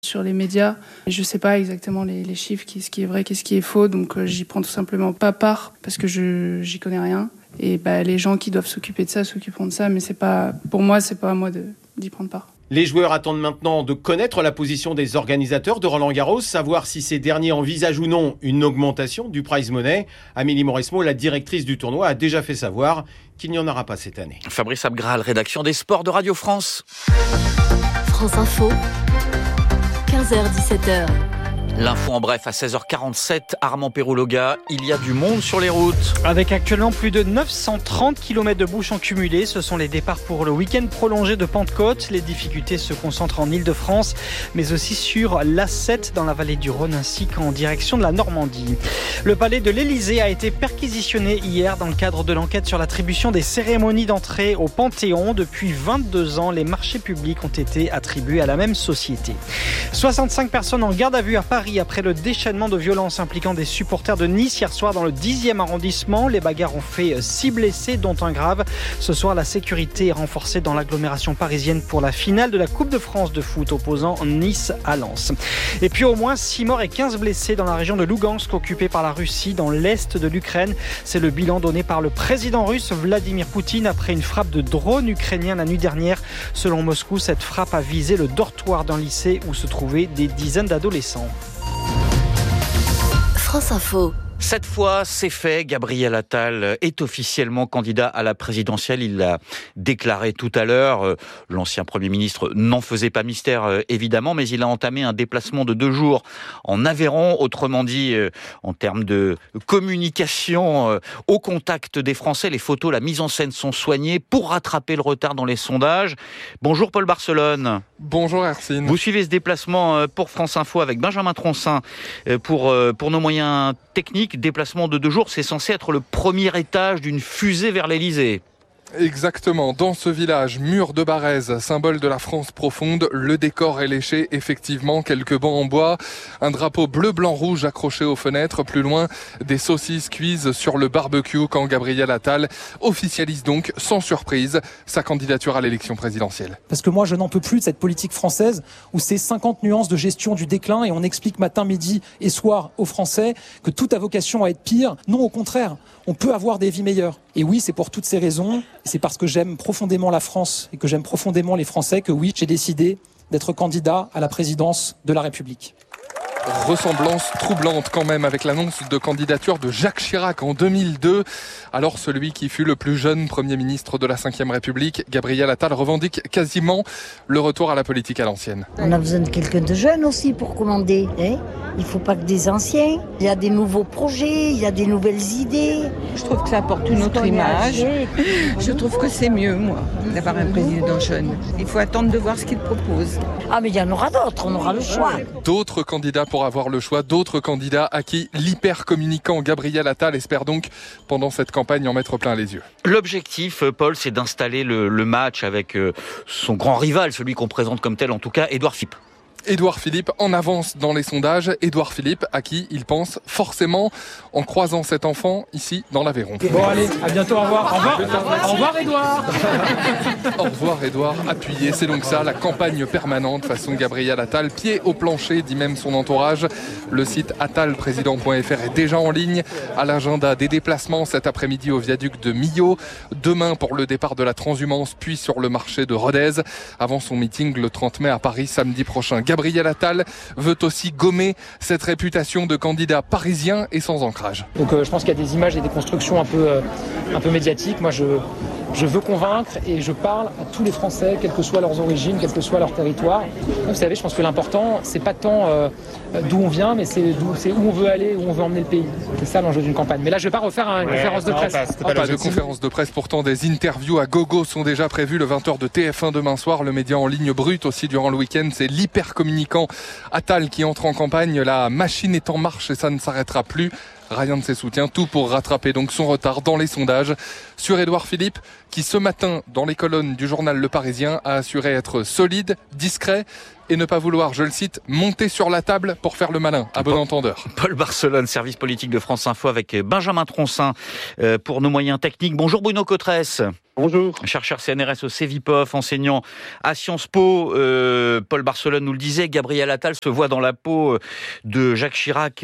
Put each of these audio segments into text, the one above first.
sur les médias. Je sais pas exactement les chiffres, ce qui est vrai, qu'est-ce qui est faux, donc j'y prends tout simplement pas part parce que j'y connais rien. Et les gens qui doivent s'occuper de ça s'occuperont de ça, mais pour moi, c'est pas à moi d'y prendre part. Les joueurs attendent maintenant de connaître la position des organisateurs de Roland-Garros, savoir si ces derniers envisagent ou non une augmentation du prize money. Amélie Mauresmo, la directrice du tournoi, a déjà fait savoir qu'il n'y en aura pas cette année. Fabrice Abgral, rédaction des sports de Radio France. France Info, 15h-17h. L'info en bref à 16h47, Armand Perroulloga, il y a du monde sur les routes. Avec actuellement plus de 930 km de bouchons cumulés, ce sont les départs pour le week-end prolongé de Pentecôte. Les difficultés se concentrent en Ile-de-France, mais aussi sur l'A7 dans la vallée du Rhône ainsi qu'en direction de la Normandie. Le palais de l'Élysée a été perquisitionné hier dans le cadre de l'enquête sur l'attribution des cérémonies d'entrée au Panthéon. Depuis 22 ans, les marchés publics ont été attribués à la même société. 65 personnes en garde à vue à Paris après le déchaînement de violences impliquant des supporters de Nice hier soir dans le 10e arrondissement. Les bagarres ont fait 6 blessés, dont un grave. Ce soir, la sécurité est renforcée dans l'agglomération parisienne pour la finale de la Coupe de France de foot opposant Nice à Lens. Et puis au moins 6 morts et 15 blessés dans la région de Lougansk occupée par la Russie dans l'est de l'Ukraine. C'est le bilan donné par le président russe Vladimir Poutine après une frappe de drone ukrainien la nuit dernière. Selon Moscou, cette frappe a visé le dortoir d'un lycée où se trouvaient des dizaines d'adolescents. France Info. Cette fois, c'est fait. Gabriel Attal est officiellement candidat à la présidentielle. Il l'a déclaré tout à l'heure. L'ancien Premier ministre n'en faisait pas mystère, évidemment, mais il a entamé un déplacement de 2 jours en Aveyron. Autrement dit, en termes de communication au contact des Français, les photos, la mise en scène sont soignées pour rattraper le retard dans les sondages. Bonjour Paul Barcelone. Bonjour Hercine. Vous suivez ce déplacement pour France Info avec Benjamin Troncin pour nos moyens techniques. Déplacement de 2 jours, c'est censé être le premier étage d'une fusée vers l'Élysée. Exactement, dans ce village, mur de Barèze, symbole de la France profonde, le décor est léché, effectivement, quelques bancs en bois, un drapeau bleu-blanc-rouge accroché aux fenêtres, plus loin, des saucisses cuises sur le barbecue quand Gabriel Attal officialise donc, sans surprise, sa candidature à l'élection présidentielle. Parce que moi, je n'en peux plus de cette politique française où c'est 50 nuances de gestion du déclin et on explique matin, midi et soir aux Français que tout a vocation à être pire. Non, au contraire, on peut avoir des vies meilleures. Et oui, c'est pour toutes ces raisons, c'est parce que j'aime profondément la France et que j'aime profondément les Français que oui, j'ai décidé d'être candidat à la présidence de la République. Ressemblance troublante quand même avec l'annonce de candidature de Jacques Chirac en 2002. Alors celui qui fut le plus jeune Premier ministre de la Ve République, Gabriel Attal, revendique quasiment le retour à la politique à l'ancienne. On a besoin de quelqu'un de jeune aussi pour commander. Il ne faut pas que des anciens. Il y a des nouveaux projets, il y a des nouvelles idées. Je trouve que ça apporte une autre image. Je trouve que c'est mieux, moi, d'avoir un président jeune. Il faut attendre de voir ce qu'il propose. Ah mais il y en aura d'autres, on aura le choix. D'autres candidats pour avoir le choix, d'autres candidats à qui l'hyper-communicant Gabriel Attal espère donc, pendant cette campagne, en mettre plein les yeux. L'objectif, Paul, c'est d'installer le match avec son grand rival, celui qu'on présente comme tel en tout cas, Édouard Philippe. Édouard Philippe en avance dans les sondages. Édouard Philippe à qui il pense forcément en croisant cet enfant ici dans l'Aveyron. Bon allez, à bientôt, au revoir. Au revoir Édouard. Au revoir Édouard, appuyé. C'est donc ça, la campagne permanente façon Gabriel Attal. Pied au plancher, dit même son entourage. Le site attalprésident.fr est déjà en ligne. À l'agenda des déplacements cet après-midi au viaduc de Millau. Demain pour le départ de la transhumance, puis sur le marché de Rodez. Avant son meeting le 30 mai à Paris samedi prochain. Gabriel Attal veut aussi gommer cette réputation de candidat parisien et sans ancrage. Donc je pense qu'il y a des images et des constructions un peu médiatiques. Moi je veux convaincre et je parle à tous les Français, quelles que soient leurs origines, quel que soit leur territoire. Vous savez, je pense que l'important, c'est pas tant d'où on vient, mais c'est où on veut aller, où on veut emmener le pays. C'est ça l'enjeu d'une campagne. Mais là, je vais pas refaire une conférence de presse. Pas de conférence de presse, pourtant des interviews à gogo sont déjà prévues le 20h de TF1 demain soir. Le média en ligne brut aussi durant le week-end, c'est l'hyper-communicant Attal qui entre en campagne. La machine est en marche et ça ne s'arrêtera plus. Rien de ses soutiens, tout pour rattraper donc son retard dans les sondages. Sur Édouard Philippe, qui ce matin, dans les colonnes du journal Le Parisien, a assuré être solide, discret, et ne pas vouloir, je le cite, monter sur la table pour faire le malin, à bon entendeur. Paul Barcelone, service politique de France Info avec Benjamin Troncin pour nos moyens techniques. Bonjour Bruno Cotresse. Bonjour. Chercheur CNRS au CEVIPOF, enseignant à Sciences Po. Paul Barcelone nous le disait, Gabriel Attal se voit dans la peau de Jacques Chirac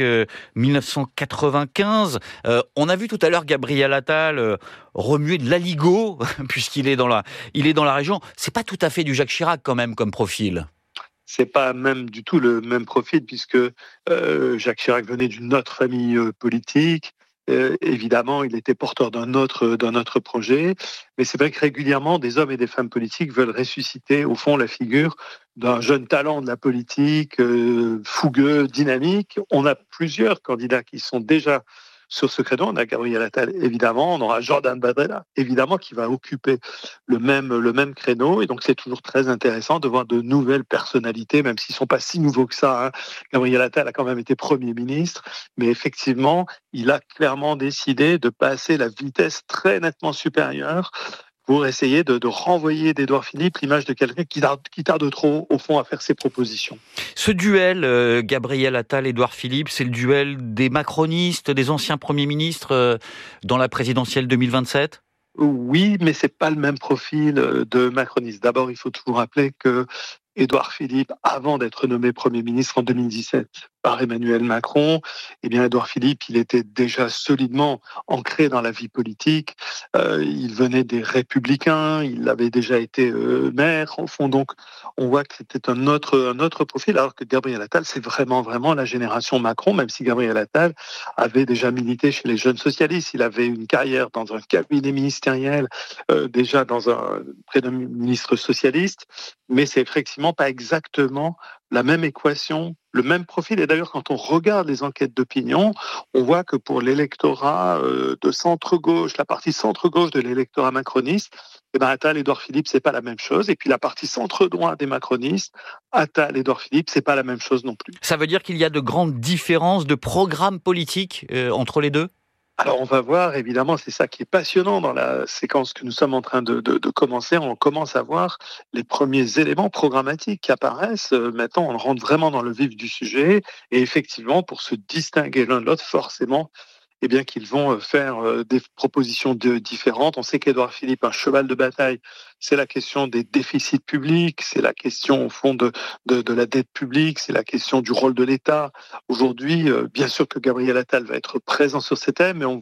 1995. On a vu tout à l'heure Gabriel Attal remuer de l'aligot puisqu'il est dans la région. C'est pas tout à fait du Jacques Chirac quand même comme profil. C'est pas même du tout le même profil puisque Jacques Chirac venait d'une autre famille politique. Évidemment, il était porteur d'un autre projet, mais c'est vrai que régulièrement, des hommes et des femmes politiques veulent ressusciter, au fond, la figure d'un jeune talent de la politique, fougueux, dynamique. On a plusieurs candidats qui sont déjà sur ce créneau. On a Gabriel Attal, évidemment. On aura Jordan Bardella, évidemment, qui va occuper le même créneau. Et donc, c'est toujours très intéressant de voir de nouvelles personnalités, même s'ils ne sont pas si nouveaux que ça. Gabriel Attal a quand même été Premier ministre. Mais effectivement, il a clairement décidé de passer à la vitesse très nettement supérieure pour essayer de renvoyer d'Édouard Philippe l'image de quelqu'un qui tarde trop, au fond, à faire ses propositions. Ce duel, Gabriel Attal-Édouard Philippe, c'est le duel des macronistes, des anciens premiers ministres dans la présidentielle 2027 ? Oui, mais c'est pas le même profil de macroniste. D'abord, il faut toujours rappeler que Édouard Philippe, avant d'être nommé Premier ministre en 2017 par Emmanuel Macron, Édouard Philippe, il était déjà solidement ancré dans la vie politique. Il venait des Républicains, il avait déjà été maire. Au fond, donc, on voit que c'était un autre profil, alors que Gabriel Attal, c'est vraiment la génération Macron, même si Gabriel Attal avait déjà milité chez les jeunes socialistes. Il avait une carrière dans un cabinet ministériel, déjà près d'un ministre socialiste, mais c'est effectivement pas exactement la même équation, le même profil. Et d'ailleurs, quand on regarde les enquêtes d'opinion, on voit que pour l'électorat de centre-gauche, la partie centre-gauche de l'électorat macroniste, Attal, Édouard Philippe, c'est pas la même chose. Et puis la partie centre-droit des macronistes, Attal, Édouard Philippe, c'est pas la même chose non plus. Ça veut dire qu'il y a de grandes différences de programme politique entre les deux ? Alors on va voir, évidemment, c'est ça qui est passionnant dans la séquence que nous sommes en train de commencer. On commence à voir les premiers éléments programmatiques qui apparaissent. Maintenant, on rentre vraiment dans le vif du sujet. Et effectivement, pour se distinguer l'un de l'autre, forcément, qu'ils vont faire des propositions différentes. On sait qu'Édouard Philippe, un cheval de bataille, c'est la question des déficits publics, c'est la question au fond de la dette publique, c'est la question du rôle de l'État. Aujourd'hui, bien sûr que Gabriel Attal va être présent sur ces thèmes, mais on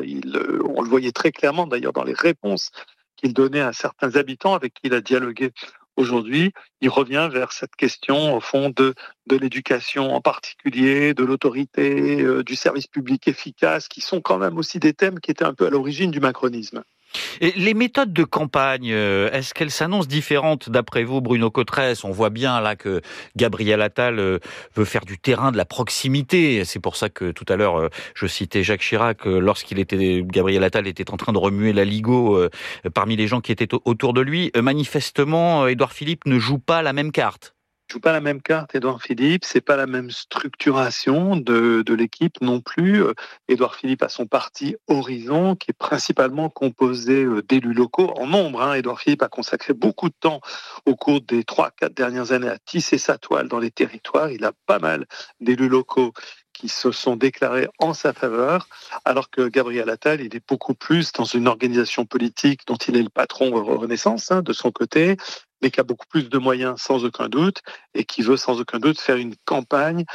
le voyait très clairement d'ailleurs dans les réponses qu'il donnait à certains habitants avec qui il a dialogué. Aujourd'hui, il revient vers cette question, au fond, de l'éducation en particulier, de l'autorité, du service public efficace, qui sont quand même aussi des thèmes qui étaient un peu à l'origine du macronisme. Et les méthodes de campagne, est-ce qu'elles s'annoncent différentes d'après vous, Bruno Cotresse ? On voit bien là que Gabriel Attal veut faire du terrain, de la proximité. C'est pour ça que tout à l'heure, je citais Jacques Chirac, Gabriel Attal était en train de remuer l'aligot parmi les gens qui étaient autour de lui. Manifestement, Édouard Philippe ne joue pas la même carte. Joue pas la même carte, Édouard Philippe, c'est pas la même structuration de l'équipe non plus. Édouard Philippe a son parti Horizon, qui est principalement composé d'élus locaux en nombre. Édouard Philippe a consacré beaucoup de temps au cours des 3-4 dernières années à tisser sa toile dans les territoires. Il a pas mal d'élus locaux qui se sont déclarés en sa faveur, alors que Gabriel Attal, il est beaucoup plus dans une organisation politique dont il est le patron Renaissance, de son côté, mais qui a beaucoup plus de moyens sans aucun doute, et qui veut sans aucun doute faire une campagne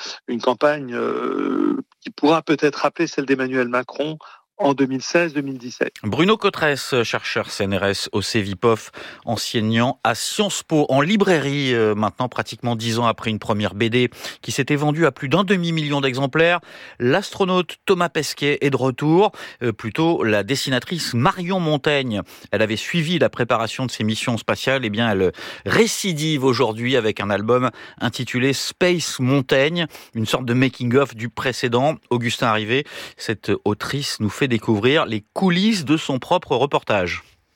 qui pourra peut-être rappeler celle d'Emmanuel Macron en 2016-2017. Bruno Cotresse, chercheur CNRS au CEVIPOF, enseignant à Sciences Po, en librairie maintenant pratiquement 10 ans après une première BD qui s'était vendue à plus d'1 demi-million d'exemplaires. L'astronaute Thomas Pesquet est de retour, plutôt la dessinatrice Marion Montaigne. Elle avait suivi la préparation de ses missions spatiales, elle récidive aujourd'hui avec un album intitulé Space Montaigne, une sorte de making-of du précédent. Augustin Arrivé, cette autrice nous fait découvrir les coulisses de son propre reportage.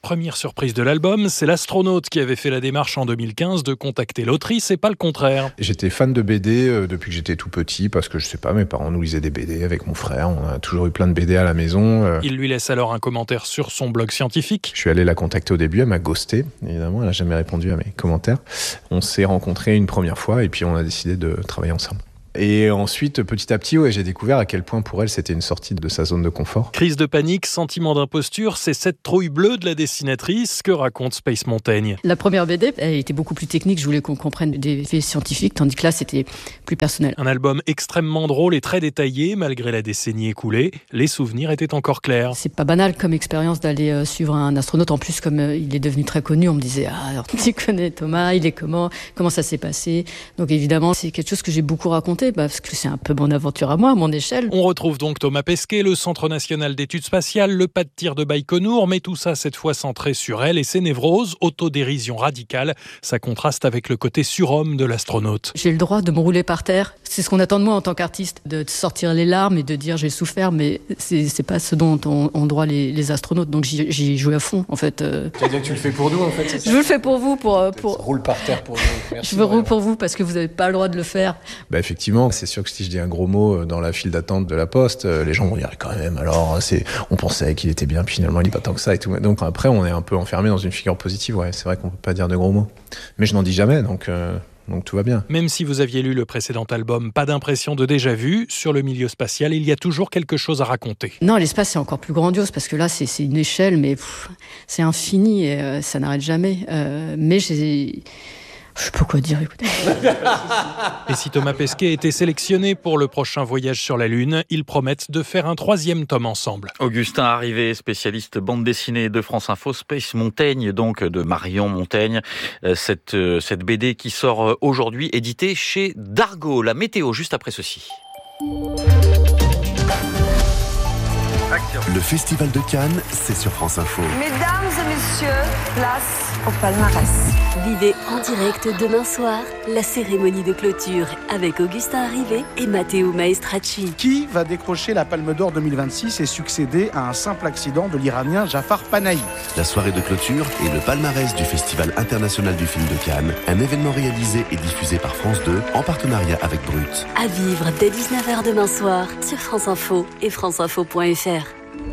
Première surprise de l'album, c'est l'astronaute qui avait fait la démarche en 2015 de contacter l'autrice et pas le contraire. J'étais fan de BD depuis que j'étais tout petit parce que je sais pas, mes parents nous lisaient des BD avec mon frère. On a toujours eu plein de BD à la maison. Il lui laisse alors un commentaire sur son blog scientifique. Je suis allé la contacter au début, elle m'a ghosté, évidemment, elle n'a jamais répondu à mes commentaires. On s'est rencontrés une première fois et puis on a décidé de travailler ensemble. Et ensuite, petit à petit, j'ai découvert à quel point pour elle, c'était une sortie de sa zone de confort. Crise de panique, sentiment d'imposture, c'est cette trouille bleue de la dessinatrice que raconte Space Mountain. La première BD, elle était beaucoup plus technique, je voulais qu'on comprenne des faits scientifiques, tandis que là, c'était plus personnel. Un album extrêmement drôle et très détaillé, malgré la décennie écoulée, les souvenirs étaient encore clairs. C'est pas banal comme expérience d'aller suivre un astronaute, en plus comme il est devenu très connu, on me disait « Ah, alors tu connais Thomas, il est comment ça s'est passé ?» Donc évidemment, c'est quelque chose que j'ai beaucoup raconté, parce que c'est un peu mon aventure à moi, à mon échelle. On retrouve donc Thomas Pesquet, le Centre national d'études spatiales, le pas de tir de Baïkonour, mais tout ça cette fois centré sur elle et ses névroses, autodérision radicale. Ça contraste avec le côté surhomme de l'astronaute. J'ai le droit de me rouler par terre. C'est ce qu'on attend de moi en tant qu'artiste, de sortir les larmes et de dire j'ai souffert, mais c'est pas ce dont ont droit les astronautes. Donc j'y joue à fond, en fait. Tu veux dire que tu le fais pour nous, en fait, c'est ça ? Je le fais pour vous, pour... Roule par terre pour nous. Merci, je veux rouler pour vous parce que vous n'avez pas le droit de le faire. Effectivement, c'est sûr que si je dis un gros mot dans la file d'attente de la poste, les gens vont dire quand même, alors on pensait qu'il était bien, puis finalement il n'est pas tant que ça et tout. Donc après, on est un peu enfermé dans une figure positive, c'est vrai qu'on peut pas dire de gros mots. Mais je n'en dis jamais, donc tout va bien. Même si vous aviez lu le précédent album, pas d'impression de déjà-vu, sur le milieu spatial, il y a toujours quelque chose à raconter. Non, l'espace c'est encore plus grandiose, parce que là c'est une échelle, mais c'est infini et ça n'arrête jamais. Mais je sais pas quoi dire, écoutez. Et si Thomas Pesquet était sélectionné pour le prochain voyage sur la Lune, ils promettent de faire un 3e tome ensemble. Augustin Arrivé, spécialiste bande dessinée de France Info, Space Mountain, donc de Marion Montaigne. Cette BD qui sort aujourd'hui, éditée chez Dargaud. La météo, juste après ceci. Le Festival de Cannes, c'est sur France Info. Mesdames et messieurs, place au palmarès. Vivez en direct demain soir la cérémonie de clôture avec Augustin Arrivé et Matteo Maestracci. Qui va décrocher la Palme d'Or 2026 et succéder à un simple accident de l'Iranien Jafar Panahi? La soirée de clôture et le palmarès du Festival international du film de Cannes, un événement réalisé et diffusé par France 2 en partenariat avec Brut. À vivre dès 19h demain soir sur France Info et franceinfo.fr.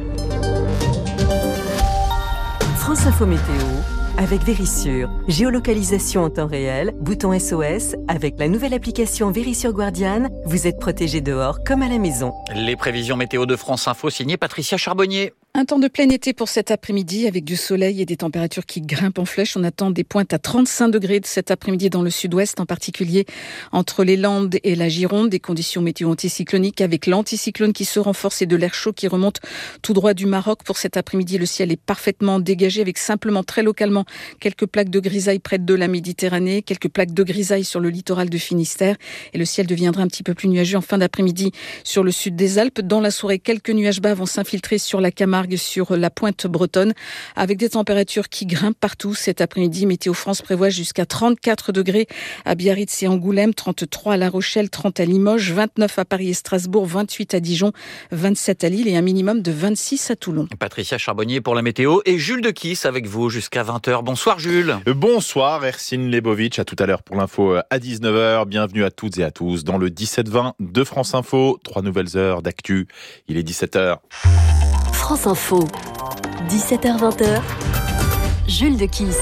France Info Météo avec Vérissure. Géolocalisation en temps réel, bouton SOS. Avec la nouvelle application Vérissure Guardian, vous êtes protégé dehors comme à la maison. Les prévisions météo de France Info signées Patricia Charbonnier. Un temps de plein été pour cet après-midi avec du soleil et des températures qui grimpent en flèche. On attend des pointes à 35 degrés cet après-midi dans le sud-ouest, en particulier entre les Landes et la Gironde. Des conditions météo anticycloniques avec l'anticyclone qui se renforce et de l'air chaud qui remonte tout droit du Maroc. Pour cet après-midi, le ciel est parfaitement dégagé avec simplement très localement quelques plaques de grisaille près de la Méditerranée, quelques plaques de grisaille sur le littoral de Finistère. Et le ciel deviendra un petit peu plus nuageux en fin d'après-midi sur le sud des Alpes. Dans la soirée, quelques nuages bas vont s'infiltrer sur la Camargue, sur la pointe bretonne, avec des températures qui grimpent partout. Cet après-midi, Météo France prévoit jusqu'à 34 degrés à Biarritz et Angoulême, 33 à La Rochelle, 30 à Limoges, 29 à Paris et Strasbourg, 28 à Dijon, 27 à Lille et un minimum de 26 à Toulon. Patricia Charbonnier pour la météo et Jules de Kiss avec vous jusqu'à 20h. Bonsoir Jules. Bonsoir Ersin Lebovic, à tout à l'heure pour l'info à 19h. Bienvenue à toutes et à tous dans le 17-20 de France Info. 3 nouvelles heures d'actu. Il est 17h. France Info, 17h-20h, Jules de Kiss.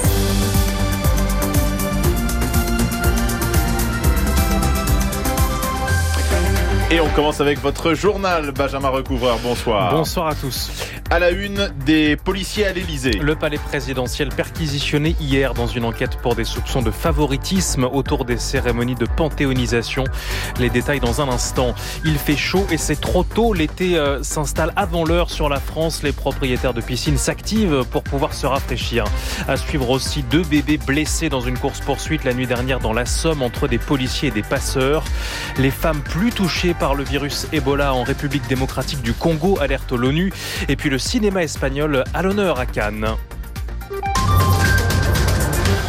Et on commence avec votre journal, Benjamin Recouvreur. Bonsoir. Bonsoir à tous. À la une, des policiers à l'Élysée. Le palais présidentiel perquisitionné hier dans une enquête pour des soupçons de favoritisme autour des cérémonies de panthéonisation. Les détails dans un instant. Il fait chaud et c'est trop tôt. L'été s'installe avant l'heure sur la France. Les propriétaires de piscines s'activent pour pouvoir se rafraîchir. À suivre aussi 2 bébés blessés dans une course-poursuite la nuit dernière dans la Somme entre des policiers et des passeurs. Les femmes plus touchées par le virus Ebola en République démocratique du Congo, alerte l'ONU. Et puis le cinéma espagnol à l'honneur à Cannes.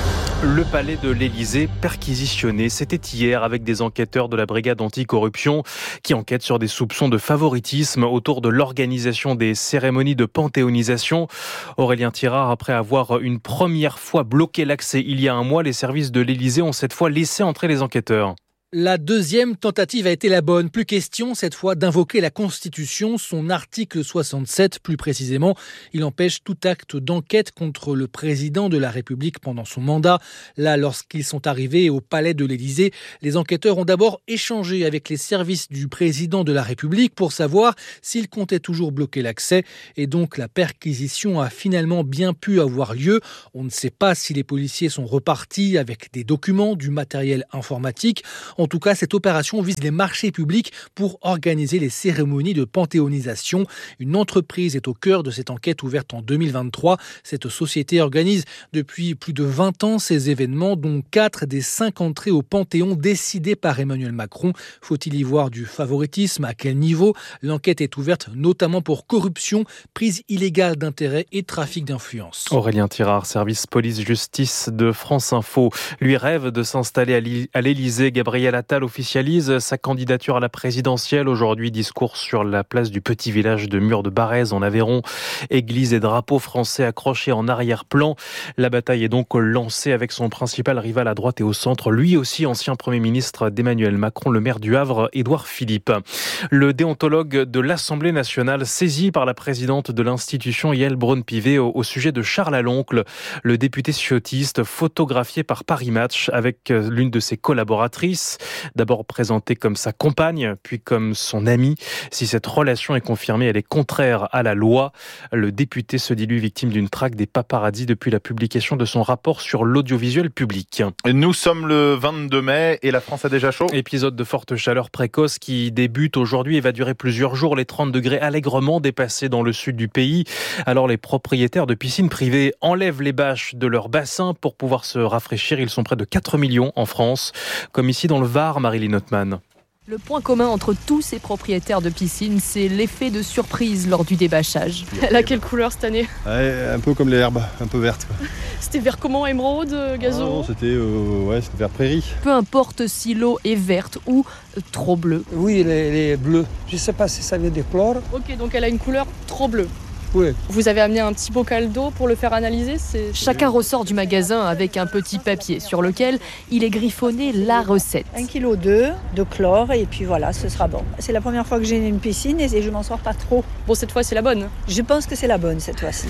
Le palais de l'Élysée perquisitionné. C'était hier avec des enquêteurs de la brigade anticorruption qui enquêtent sur des soupçons de favoritisme autour de l'organisation des cérémonies de panthéonisation. Aurélien Tirard, après avoir une première fois bloqué l'accès il y a un mois, les services de l'Élysée ont cette fois laissé entrer les enquêteurs. La deuxième tentative a été la bonne. Plus question cette fois d'invoquer la Constitution, son article 67 plus précisément. Il empêche tout acte d'enquête contre le président de la République pendant son mandat. Là, lorsqu'ils sont arrivés au palais de l'Élysée, les enquêteurs ont d'abord échangé avec les services du président de la République pour savoir s'il comptait toujours bloquer l'accès. Et donc la perquisition a finalement bien pu avoir lieu. On ne sait pas si les policiers sont repartis avec des documents, du matériel informatique. En tout cas, cette opération vise les marchés publics pour organiser les cérémonies de panthéonisation. Une entreprise est au cœur de cette enquête ouverte en 2023. Cette société organise depuis plus de 20 ans ces événements, dont 4 des 5 entrées au Panthéon décidées par Emmanuel Macron. Faut-il y voir du favoritisme ? À quel niveau ? L'enquête est ouverte notamment pour corruption, prise illégale d'intérêts et trafic d'influence. Aurélien Tirard, service police-justice de France Info. Lui rêve de s'installer à l'Élysée. Gabriel Attal officialise sa candidature à la présidentielle. Aujourd'hui, discours sur la place du petit village de Mur de Barrez en Aveyron. Église et drapeaux français accrochés en arrière-plan. La bataille est donc lancée avec son principal rival à droite et au centre, lui aussi ancien Premier ministre d'Emmanuel Macron, le maire du Havre, Édouard Philippe. Le déontologue de l'Assemblée nationale, saisi par la présidente de l'institution, Yael Braun-Pivet, au sujet de Charles Aloncle, le député ciotiste, photographié par Paris Match avec l'une de ses collaboratrices. D'abord présentée comme sa compagne, puis comme son amie. Si cette relation est confirmée, elle est contraire à la loi. Le député se dit lui victime d'une traque des paparazzis depuis la publication de son rapport sur l'audiovisuel public. Nous sommes le 22 mai et la France a déjà chaud. Épisode de forte chaleur précoce qui débute aujourd'hui et va durer plusieurs jours. Les 30 degrés allègrement dépassés dans le sud du pays. Alors les propriétaires de piscines privées enlèvent les bâches de leur bassin pour pouvoir se rafraîchir. Ils sont près de 4 millions en France, comme ici dans le Var, Marilyn Ottmann. Le point commun entre tous ces propriétaires de piscines, c'est l'effet de surprise lors du débâchage. Elle a quelle couleur cette année ? Un peu comme les herbes, un peu verte. C'était vert comment ? Émeraude, gazon ? Non, c'était vert prairie. Peu importe si l'eau est verte ou trop bleue. Oui, les bleus. Je ne sais pas si ça vient des chlores. Ok, donc elle a une couleur trop bleue. Oui. Vous avez amené un petit bocal d'eau pour le faire analyser ? Chacun ressort du magasin avec un petit papier sur lequel il est griffonné la recette. 1,2 kg de chlore et puis voilà, ce sera bon. C'est la première fois que j'ai une piscine et je m'en sors pas trop. Bon, cette fois c'est la bonne ? Je pense que c'est la bonne cette fois-ci.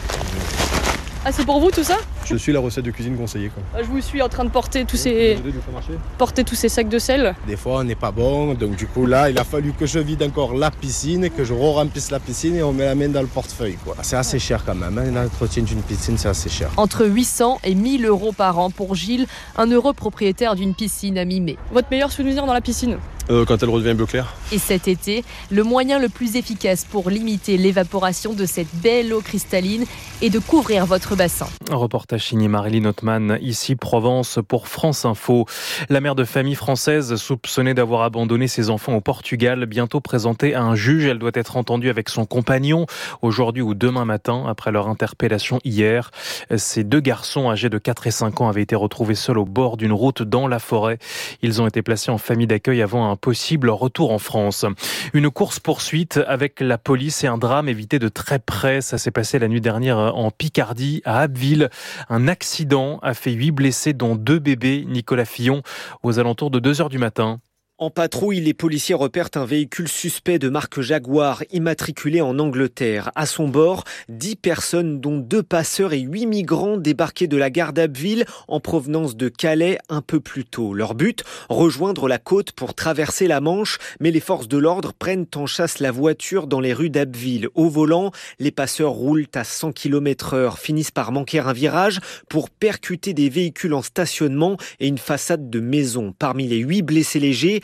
Ah, c'est pour vous tout ça ? Je suis la recette de cuisine conseillée. Je vous suis en train de porter tous ces sacs de sel. Des fois on n'est pas bon, donc du coup là il a fallu que je vide encore la piscine, que je remplisse la piscine et on met la main dans le portefeuille. C'est assez cher quand même, l'entretien d'une piscine c'est assez cher. Entre 800 et 1000 euros par an pour Gilles, un heureux propriétaire d'une piscine à Mimé. Votre meilleur souvenir dans la piscine ? Quand elle redevient bleu clair. Et cet été, le moyen le plus efficace pour limiter l'évaporation de cette belle eau cristalline est de couvrir votre bassin. Un reportage signé Marilyn Ottmann, ici Provence pour France Info. La mère de famille française soupçonnée d'avoir abandonné ses enfants au Portugal, bientôt présentée à un juge. Elle doit être entendue avec son compagnon aujourd'hui ou demain matin, après leur interpellation hier. Ces deux garçons âgés de 4 et 5 ans avaient été retrouvés seuls au bord d'une route dans la forêt. Ils ont été placés en famille d'accueil avant un possible retour en France. Une course-poursuite avec la police et un drame évité de très près. Ça s'est passé la nuit dernière en Picardie, à Abbeville. Un accident a fait 8 blessés, dont 2 bébés. Nicolas Fillon, aux alentours de 2h du matin. En patrouille, les policiers repèrent un véhicule suspect de marque Jaguar, immatriculé en Angleterre. À son bord, 10 personnes, dont 2 passeurs et 8 migrants débarqués de la gare d'Abbeville en provenance de Calais un peu plus tôt. Leur but, rejoindre la côte pour traverser la Manche, mais les forces de l'ordre prennent en chasse la voiture dans les rues d'Abbeville. Au volant, les passeurs roulent à 100 km/h, finissent par manquer un virage pour percuter des véhicules en stationnement et une façade de maison. Parmi les 8 blessés légers,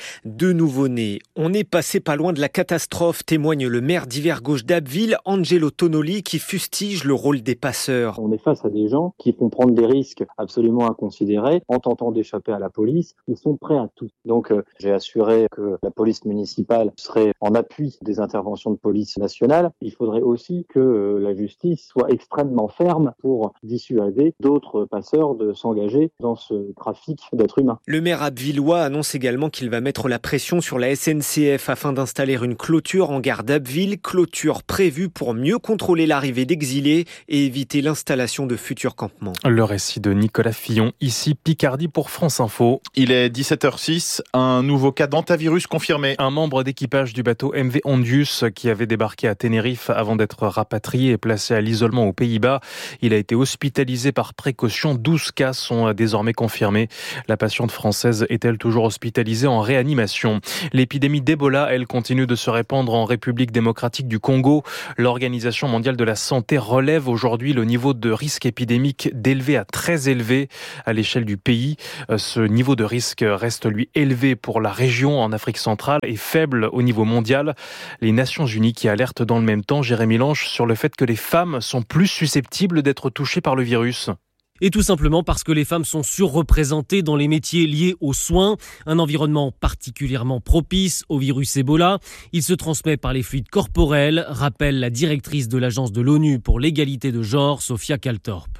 2 nouveau-nés. On est passé pas loin de la catastrophe, témoigne le maire d'Hiver Gauche d'Abbeville, Angelo Tonoli, qui fustige le rôle des passeurs. On est face à des gens qui font prendre des risques absolument inconsidérés en tentant d'échapper à la police. Ils sont prêts à tout. Donc j'ai assuré que la police municipale serait en appui des interventions de police nationale. Il faudrait aussi que la justice soit extrêmement ferme pour dissuader d'autres passeurs de s'engager dans ce trafic d'êtres humains. Le maire abbvillois annonce également qu'il va mettre la pression sur la SNCF afin d'installer une clôture en gare d'Abbeville, clôture prévue pour mieux contrôler l'arrivée d'exilés et éviter l'installation de futurs campements. Le récit de Nicolas Fillon, ici Picardie pour France Info. Il est 17h06, un nouveau cas d'hantavirus confirmé. Un membre d'équipage du bateau MV Ondius qui avait débarqué à Tenerife avant d'être rapatrié et placé à l'isolement aux Pays-Bas. Il a été hospitalisé par précaution. 12 cas sont désormais confirmés. La patiente française est-elle toujours hospitalisée en réanimation? L'épidémie d'Ebola, elle, continue de se répandre en République démocratique du Congo. L'Organisation mondiale de la santé relève aujourd'hui le niveau de risque épidémique d'élevé à très élevé à l'échelle du pays. Ce niveau de risque reste, lui, élevé pour la région en Afrique centrale et faible au niveau mondial. Les Nations Unies qui alertent dans le même temps, Jérémy Lange, sur le fait que les femmes sont plus susceptibles d'être touchées par le virus. Et tout simplement parce que les femmes sont surreprésentées dans les métiers liés aux soins, un environnement particulièrement propice au virus Ebola. Il se transmet par les fluides corporels, rappelle la directrice de l'agence de l'ONU pour l'égalité de genre, Sophia Kaltorp.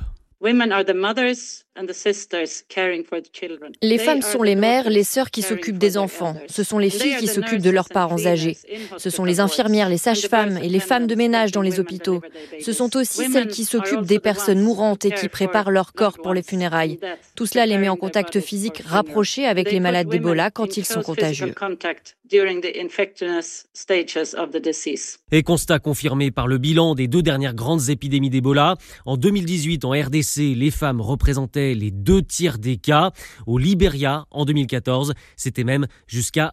Les femmes sont les mères, les sœurs qui s'occupent des enfants. Ce sont les filles qui s'occupent de leurs parents âgés. Ce sont les infirmières, les sages-femmes et les femmes de ménage dans les hôpitaux. Ce sont aussi celles qui s'occupent des personnes mourantes et qui préparent leur corps pour les funérailles. Tout cela les met en contact physique rapproché avec les malades d'Ebola quand ils sont contagieux. Et constat confirmé par le bilan des 2 dernières grandes épidémies d'Ebola. En 2018, en RDC, les femmes représentaient les 2/3 des cas. Au Libéria, en 2014, c'était même jusqu'à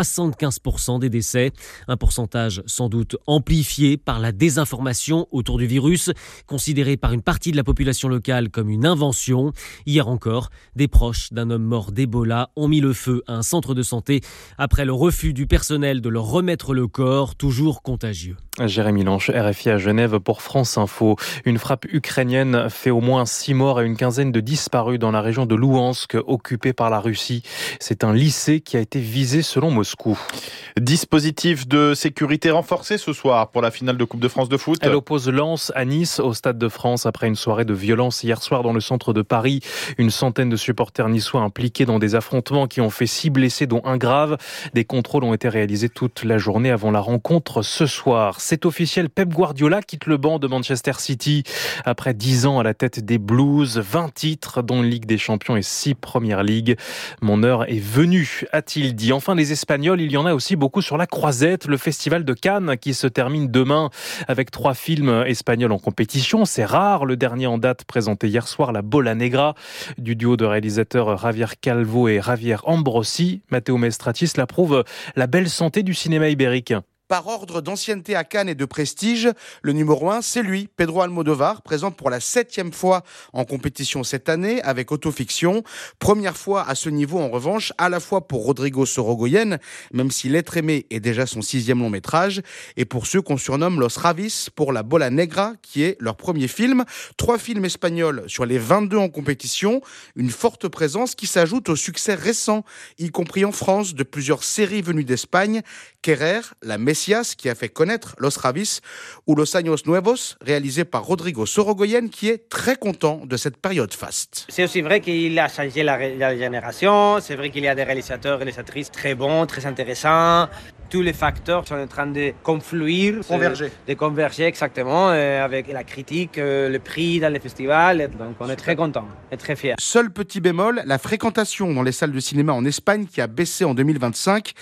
75% des décès. Un pourcentage sans doute amplifié par la désinformation autour du virus, considéré par une partie de la population locale comme une invention. Hier encore, des proches d'un homme mort d'Ebola ont mis le feu à un centre de santé après le refus du personnel de leur remettre le corps, toujours contagieux. Jérémy Lange, RFI à Genève pour France Info. Une frappe ukrainienne fait au moins 6 morts et une quinzaine de disparus dans la région de Louhansk, occupée par la Russie. C'est un lycée qui a été visé selon Moscou. Dispositif de sécurité renforcé ce soir pour la finale de Coupe de France de foot. Elle oppose Lens à Nice au Stade de France après une soirée de violence hier soir dans le centre de Paris. Une centaine de supporters niçois impliqués dans des affrontements qui ont fait 6 blessés dont un grave. Des contrôles ont été réalisés toute la journée avant la rencontre ce soir. C'est officiel, Pep Guardiola quitte le banc de Manchester City. Après 10 ans à la tête des Blues, 20 titres dont Ligue des Champions et 6 Première Ligue. Mon heure est venue, a-t-il dit. Enfin, les Espagnols, il y en a aussi beaucoup sur la croisette. Le festival de Cannes qui se termine demain avec 3 films espagnols en compétition. C'est rare. Le dernier en date présenté hier soir, La Bola Negra, du duo de réalisateurs Javier Calvo et Javier Ambrosi. Matteo Maestratis l'approuve, la belle santé du cinéma ibérique. Par ordre d'ancienneté à Cannes et de prestige, le numéro 1, c'est lui, Pedro Almodóvar, présent pour la 7e fois en compétition cette année avec Autofiction. Première fois à ce niveau, en revanche, à la fois pour Rodrigo Sorogoyen, même si L'être aimé est déjà son 6e long métrage, et pour ceux qu'on surnomme Los Ravis pour La Bola Negra, qui est leur premier film. 3 films espagnols sur les 22 en compétition, une forte présence qui s'ajoute au succès récent, y compris en France, de plusieurs séries venues d'Espagne, Querer, La Messias, qui a fait connaître Los Ravis, ou Los Años Nuevos, réalisé par Rodrigo Sorogoyen, qui est très content de cette période faste. C'est aussi vrai qu'il a changé la génération, c'est vrai qu'il y a des réalisateurs et réalisatrices très bons, très intéressants. Tous les facteurs sont en train de confluer, de converger exactement avec la critique, le prix dans les festivals. Donc on est très contents et très fiers. Seul petit bémol, la fréquentation dans les salles de cinéma en Espagne qui a baissé en 2025.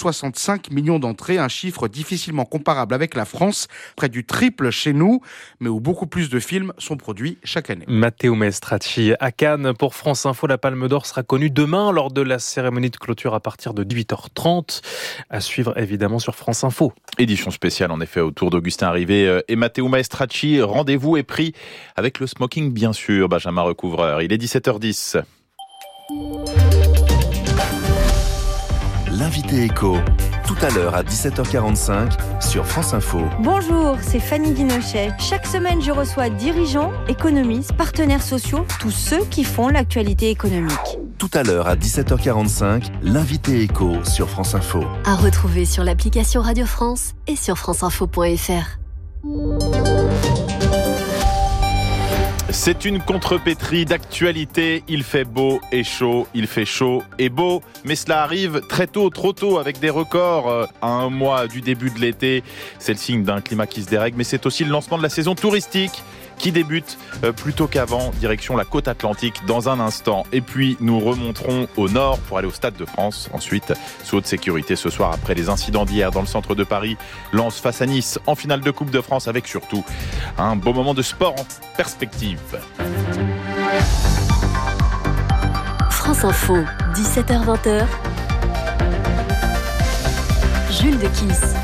65 millions d'entrées, un chiffre difficilement comparable avec la France, près du triple chez nous, mais où beaucoup plus de films sont produits chaque année. Matteo Maestracci à Cannes pour France Info. La Palme d'Or sera connue demain lors de la cérémonie de clôture à partir de 18h30. À suivre évidemment sur France Info. Édition spéciale en effet autour d'Augustin Rivet et Matteo Maestracci. Rendez-vous est pris avec le smoking bien sûr, Benjamin Recouvreur. Il est 17h10. l'invité éco. Tout à l'heure à 17h45 sur France Info. Bonjour, c'est Fanny Guinochet. Chaque semaine, je reçois dirigeants, économistes, partenaires sociaux, tous ceux qui font l'actualité économique. Tout à l'heure à 17h45, l'invité éco sur France Info. À retrouver sur l'application Radio France et sur franceinfo.fr. C'est une contrepétrie d'actualité. Il fait beau et chaud, il fait chaud et beau. Mais cela arrive très tôt, trop tôt, avec des records à un mois du début de l'été. C'est le signe d'un climat qui se dérègle, mais c'est aussi le lancement de la saison touristique qui débute plus tôt qu'avant, direction la côte atlantique dans un instant. Et puis nous remonterons au nord pour aller au Stade de France. Ensuite, sous haute sécurité ce soir après les incidents d'hier dans le centre de Paris. Lens face à Nice en finale de Coupe de France avec surtout un beau moment de sport en perspective. France Info, 17h-20h. Jules Dequisse.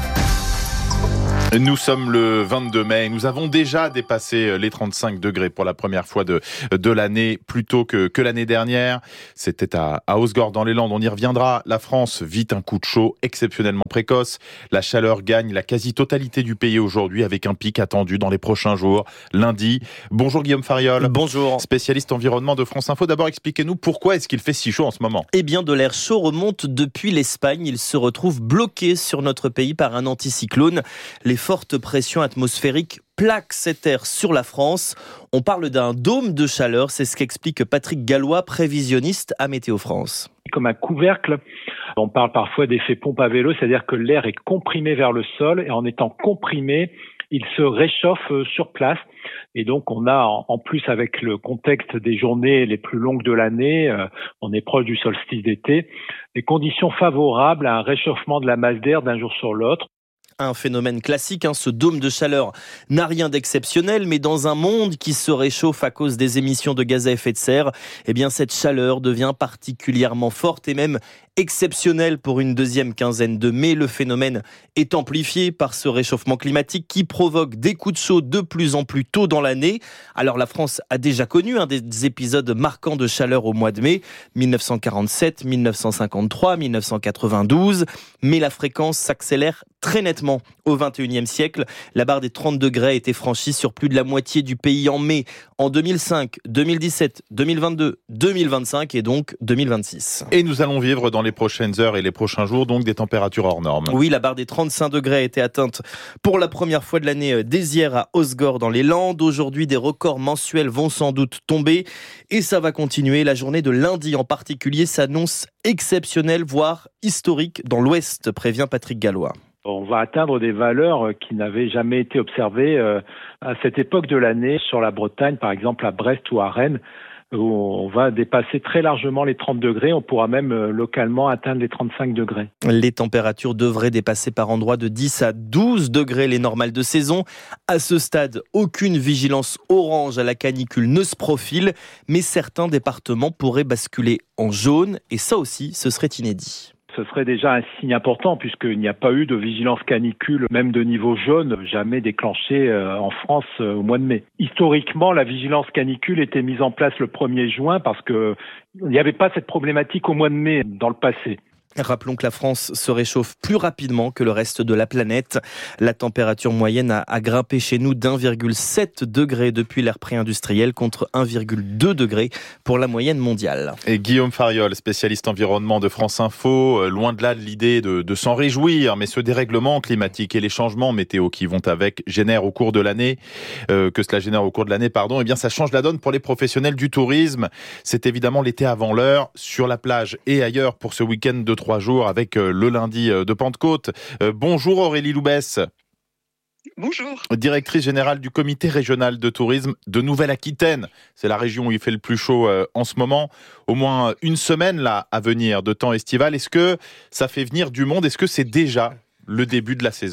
Nous sommes le 22 mai et nous avons déjà dépassé les 35 degrés pour la première fois de l'année, plus tôt que l'année dernière. C'était à Hausgord dans les Landes, on y reviendra. La France vit un coup de chaud exceptionnellement précoce. La chaleur gagne la quasi-totalité du pays aujourd'hui avec un pic attendu dans les prochains jours, lundi. Bonjour Guillaume Fariol. Bonjour. Spécialiste environnement de France Info. D'abord, expliquez-nous pourquoi est-ce qu'il fait si chaud en ce moment ? Eh bien, de l'air chaud remonte depuis l'Espagne. Il se retrouve bloqué sur notre pays par un anticyclone. Les fortes pressions atmosphériques plaquent cet air sur la France. On parle d'un dôme de chaleur, c'est ce qu'explique Patrick Gallois, prévisionniste à Météo France. Comme un couvercle, on parle parfois d'effet pompe à vélo, c'est-à-dire que l'air est comprimé vers le sol et en étant comprimé, il se réchauffe sur place. Et donc on a, en plus avec le contexte des journées les plus longues de l'année, on est proche du solstice d'été, des conditions favorables à un réchauffement de la masse d'air d'un jour sur l'autre. Un phénomène classique, ce dôme de chaleur n'a rien d'exceptionnel, mais dans un monde qui se réchauffe à cause des émissions de gaz à effet de serre, eh bien cette chaleur devient particulièrement forte et même exceptionnelle pour une deuxième quinzaine de mai. Le phénomène est amplifié par ce réchauffement climatique qui provoque des coups de chaud de plus en plus tôt dans l'année. Alors la France a déjà connu des épisodes marquants de chaleur au mois de mai, 1947, 1953, 1992, mais la fréquence s'accélère très nettement au XXIe siècle. La barre des 30 degrés a été franchie sur plus de la moitié du pays en mai, en 2005, 2017, 2022, 2025 et donc 2026. Et nous allons vivre dans les prochaines heures et les prochains jours donc des températures hors normes. Oui, la barre des 35 degrés a été atteinte pour la première fois de l'année dès hier à Hausgord dans les Landes. Aujourd'hui, des records mensuels vont sans doute tomber et ça va continuer. La journée de lundi en particulier s'annonce exceptionnelle, voire historique dans l'Ouest, prévient Patrick Gallois. On va atteindre des valeurs qui n'avaient jamais été observées à cette époque de l'année sur la Bretagne, par exemple à Brest ou à Rennes, où on va dépasser très largement les 30 degrés. On pourra même localement atteindre les 35 degrés. Les températures devraient dépasser par endroits de 10 à 12 degrés les normales de saison. À ce stade, aucune vigilance orange à la canicule ne se profile, mais certains départements pourraient basculer en jaune et ça aussi, ce serait inédit. Ce serait déjà un signe important puisqu'il n'y a pas eu de vigilance canicule, même de niveau jaune, jamais déclenchée en France au mois de mai. Historiquement, la vigilance canicule était mise en place le 1er juin parce qu'il n'y avait pas cette problématique au mois de mai dans le passé. Rappelons que la France se réchauffe plus rapidement que le reste de la planète. La température moyenne a grimpé chez nous d'1,7 degré depuis l'ère pré-industrielle contre 1,2 degré pour la moyenne mondiale. Et Guillaume Fariol, spécialiste environnement de France Info, loin de là de l'idée de s'en réjouir, mais ce dérèglement climatique et les changements météo qui vont avec génèrent au cours de l'année, eh bien ça change la donne pour les professionnels du tourisme. C'est évidemment l'été avant l'heure, sur la plage et ailleurs pour ce week-end de 3 jours avec le lundi de Pentecôte. Bonjour Aurélie Loubès. Bonjour. Directrice générale du comité régional de tourisme de Nouvelle-Aquitaine. C'est la région où il fait le plus chaud en ce moment. Au moins une semaine là à venir de temps estival. Est-ce que ça fait venir du monde ? Est-ce que c'est déjà le début de la saison ?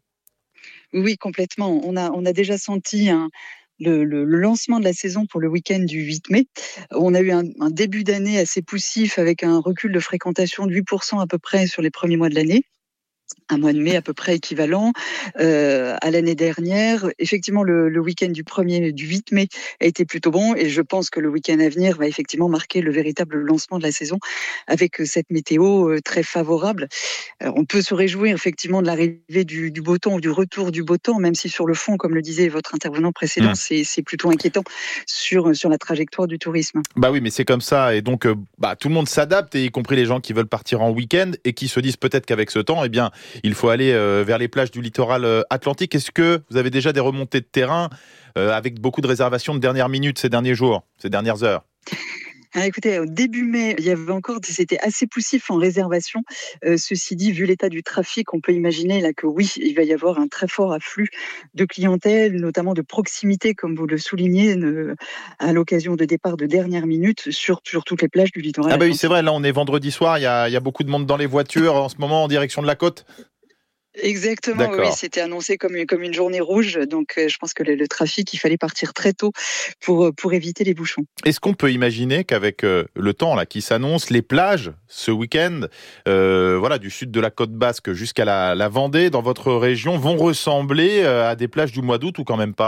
Oui, complètement. On a déjà senti le lancement de la saison pour le week-end du 8 mai. On a eu un début d'année assez poussif avec un recul de fréquentation de 8% à peu près sur les premiers mois de l'année. un mois de mai à peu près équivalent à l'année dernière. Effectivement, le week-end du 8 mai a été plutôt bon et je pense que le week-end à venir va effectivement marquer le véritable lancement de la saison avec cette météo très favorable. On peut se réjouir effectivement de l'arrivée du beau temps ou du retour du beau temps, même si sur le fond, comme le disait votre intervenant précédent, c'est plutôt inquiétant sur la trajectoire du tourisme. Bah oui, mais c'est comme ça et donc tout le monde s'adapte, et y compris les gens qui veulent partir en week-end et qui se disent peut-être qu'avec ce temps, il faut aller vers les plages du littoral atlantique. Est-ce que vous avez déjà des remontées de terrain avec beaucoup de réservations de dernière minute ces derniers jours, ces dernières heures? Écoutez, au début mai, c'était assez poussif en réservation. Ceci dit, vu l'état du trafic, on peut imaginer là que oui, il va y avoir un très fort afflux de clientèle, notamment de proximité, comme vous le soulignez, à l'occasion de départ de dernière minute sur toutes les plages du littoral. Ah bah oui, c'est vrai, là on est vendredi soir, il y a beaucoup de monde dans les voitures en ce moment en direction de la côte. Exactement, oui, c'était annoncé comme une journée rouge, donc je pense que le trafic, il fallait partir très tôt pour éviter les bouchons. Est-ce qu'on peut imaginer qu'avec le temps là qui s'annonce, les plages ce week-end, du sud de la côte basque jusqu'à la Vendée, dans votre région, vont ressembler à des plages du mois d'août ou quand même pas ?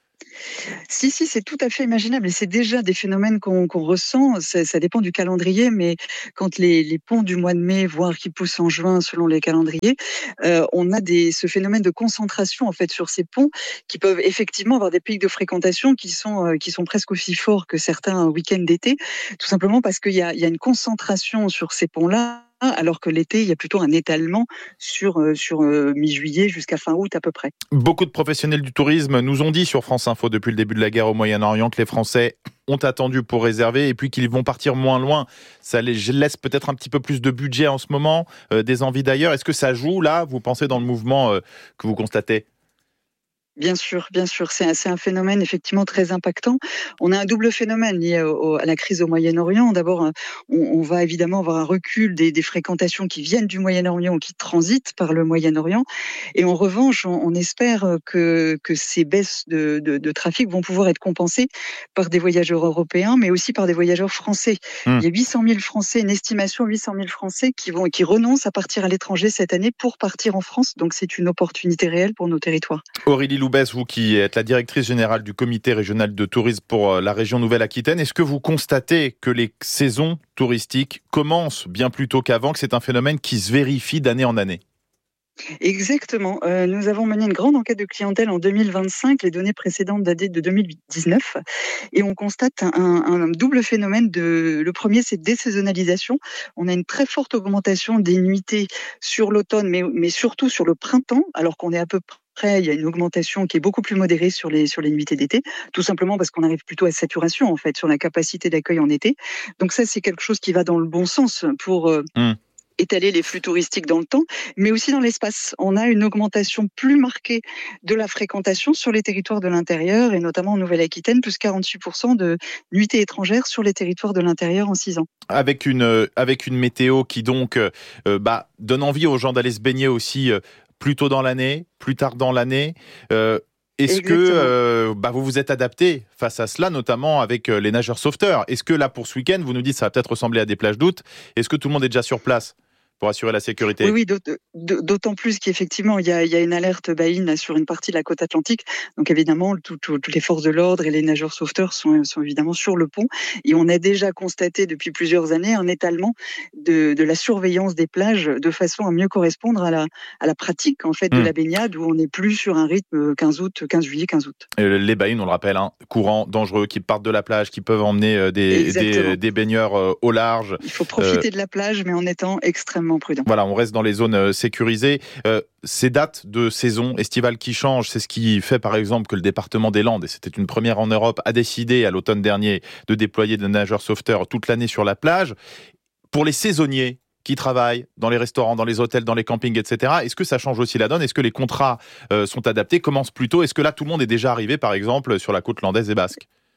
Si, c'est tout à fait imaginable et c'est déjà des phénomènes qu'on ressent. Ça dépend du calendrier, mais quand les ponts du mois de mai, voire qui poussent en juin selon les calendriers, on a ce phénomène de concentration en fait sur ces ponts qui peuvent effectivement avoir des pics de fréquentation qui sont presque aussi forts que certains week-ends d'été, tout simplement parce qu'il y a une concentration sur ces ponts-là. Alors que l'été, il y a plutôt un étalement sur mi-juillet jusqu'à fin août à peu près. Beaucoup de professionnels du tourisme nous ont dit sur France Info depuis le début de la guerre au Moyen-Orient que les Français ont attendu pour réserver et puis qu'ils vont partir moins loin. Ça les laisse peut-être un petit peu plus de budget en ce moment, des envies d'ailleurs. Est-ce que ça joue là, vous pensez, dans le mouvement que vous constatez ? Bien sûr. C'est un phénomène effectivement très impactant. On a un double phénomène lié à la crise au Moyen-Orient. D'abord, on va évidemment avoir un recul des fréquentations qui viennent du Moyen-Orient ou qui transitent par le Moyen-Orient. Et en revanche, on espère que ces baisses de trafic vont pouvoir être compensées par des voyageurs européens, mais aussi par des voyageurs français. Il y a 800 000 Français, une estimation 800 000 Français qui renoncent à partir à l'étranger cette année pour partir en France. Donc c'est une opportunité réelle pour nos territoires. Aurélie Loubès, vous qui êtes la directrice générale du comité régional de tourisme pour la région Nouvelle-Aquitaine, est-ce que vous constatez que les saisons touristiques commencent bien plus tôt qu'avant, que c'est un phénomène qui se vérifie d'année en année ? Exactement. Nous avons mené une grande enquête de clientèle en 2025. Les données précédentes dataient de 2019. Et on constate un double phénomène. Le premier, c'est désaisonnalisation. On a une très forte augmentation des nuitées sur l'automne, mais surtout sur le printemps, alors qu'on est à peu près, il y a une augmentation qui est beaucoup plus modérée sur les nuitées d'été, tout simplement parce qu'on arrive plutôt à saturation, en fait, sur la capacité d'accueil en été. Donc ça, c'est quelque chose qui va dans le bon sens pour étaler les flux touristiques dans le temps, mais aussi dans l'espace. On a une augmentation plus marquée de la fréquentation sur les territoires de l'intérieur, et notamment en Nouvelle-Aquitaine, plus 48% de nuitées étrangères sur les territoires de l'intérieur en 6 ans. Avec une météo qui donc donne envie aux gens d'aller se baigner aussi plus tôt dans l'année, plus tard dans l'année. Est-ce que vous vous êtes adapté face à cela, notamment avec les nageurs sauveteurs ? Est-ce que là, pour ce week-end, vous nous dites que ça va peut-être ressembler à des plages d'août ? Est-ce que tout le monde est déjà sur place pour assurer la sécurité? Oui, d'autant plus qu'effectivement, il y a une alerte baïne sur une partie de la côte atlantique. Donc évidemment, toutes les forces de l'ordre et les nageurs sauveteurs sont évidemment sur le pont. Et on a déjà constaté depuis plusieurs années un étalement de la surveillance des plages de façon à mieux correspondre à la pratique en fait de la baignade, où on n'est plus sur un rythme 15 juillet, 15 août. Les baïnes, on le rappelle, courants dangereux qui partent de la plage, qui peuvent emmener des baigneurs au large. Il faut profiter de la plage, mais en étant extrêmement prudent. Voilà, on reste dans les zones sécurisées. Ces dates de saison estivale qui changent, c'est ce qui fait par exemple que le département des Landes, et c'était une première en Europe, a décidé à l'automne dernier de déployer des nageurs sauveteurs toute l'année sur la plage. Pour les saisonniers qui travaillent dans les restaurants, dans les hôtels, dans les campings, etc., est-ce que ça change aussi la donne ? Est-ce que les contrats sont adaptés, commencent plus tôt ? Est-ce que là tout le monde est déjà arrivé par exemple sur la côte landaise et basque ?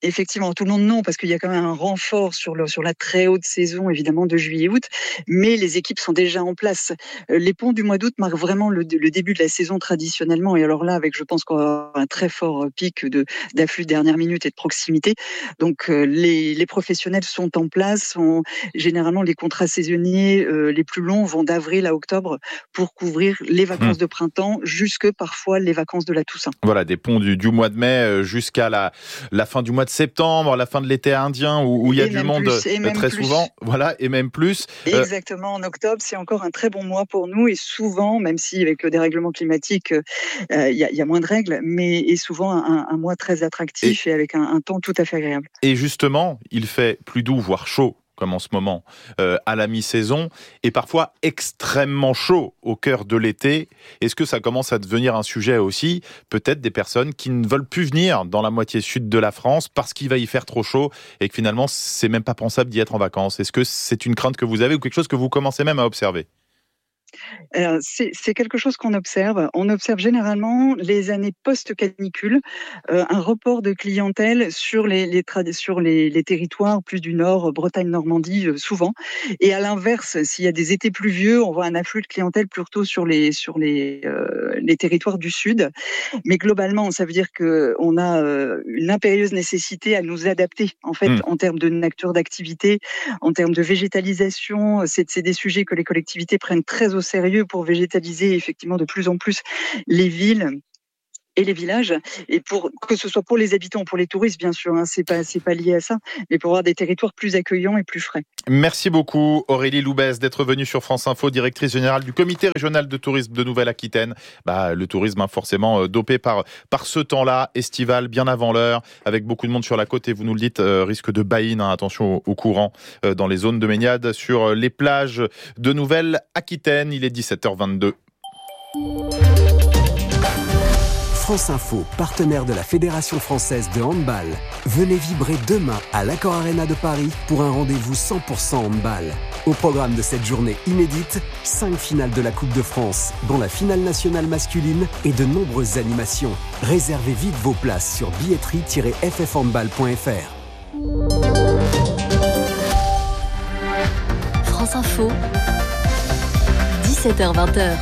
Effectivement, tout le monde non, parce qu'il y a quand même un renfort sur la très haute saison, évidemment, de juillet-août, mais les équipes sont déjà en place. Les ponts du mois d'août marquent vraiment le début de la saison traditionnellement, et alors là, avec, je pense qu'on va avoir un très fort pic d'afflux de dernière minute et de proximité. Donc, les professionnels sont en place. Généralement, les contrats saisonniers les plus longs vont d'avril à octobre pour couvrir les vacances de printemps, jusque parfois les vacances de la Toussaint. Voilà, des ponts du mois de mai jusqu'à la fin du mois de septembre, la fin de l'été indien, où il y a du monde très souvent. Voilà, et même plus. Exactement, en octobre, c'est encore un très bon mois pour nous, et souvent, même si avec le dérèglement climatique, il y a moins de règles, mais est souvent un mois très attractif et avec un temps tout à fait agréable. Et justement, il fait plus doux, voire chaud, comme en ce moment, à la mi-saison, et parfois extrêmement chaud au cœur de l'été. Est-ce que ça commence à devenir un sujet aussi, peut-être des personnes qui ne veulent plus venir dans la moitié sud de la France parce qu'il va y faire trop chaud et que finalement, c'est même pas pensable d'y être en vacances? Est-ce que c'est une crainte que vous avez ou quelque chose que vous commencez même à observer? C'est quelque chose qu'on observe. On observe généralement les années post-canicule, un report de clientèle sur les territoires plus du nord, Bretagne, Normandie, souvent. Et à l'inverse, s'il y a des étés pluvieux, on voit un afflux de clientèle plutôt sur les territoires du sud. Mais globalement, ça veut dire qu'on a une impérieuse nécessité à nous adapter, en fait, en termes de nature d'activité, en termes de végétalisation. C'est des sujets que les collectivités prennent très au sérieux pour végétaliser effectivement de plus en plus les villes et les villages, et que ce soit pour les habitants, pour les touristes, bien sûr, c'est pas lié à ça, mais pour avoir des territoires plus accueillants et plus frais. Merci beaucoup Aurélie Loubès d'être venue sur France Info, directrice générale du comité régional de tourisme de Nouvelle-Aquitaine. Le tourisme forcément dopé par ce temps-là, estival, bien avant l'heure, avec beaucoup de monde sur la côte, et vous nous le dites, risque de baïne, attention au courant dans les zones de baignade sur les plages de Nouvelle-Aquitaine. Il est 17h22. France Info, partenaire de la Fédération française de handball. Venez vibrer demain à l'Accor Arena de Paris pour un rendez-vous 100% handball. Au programme de cette journée inédite, 5 finales de la Coupe de France, dont la finale nationale masculine et de nombreuses animations. Réservez vite vos places sur billetterie-ffhandball.fr. France Info, 17h-20h.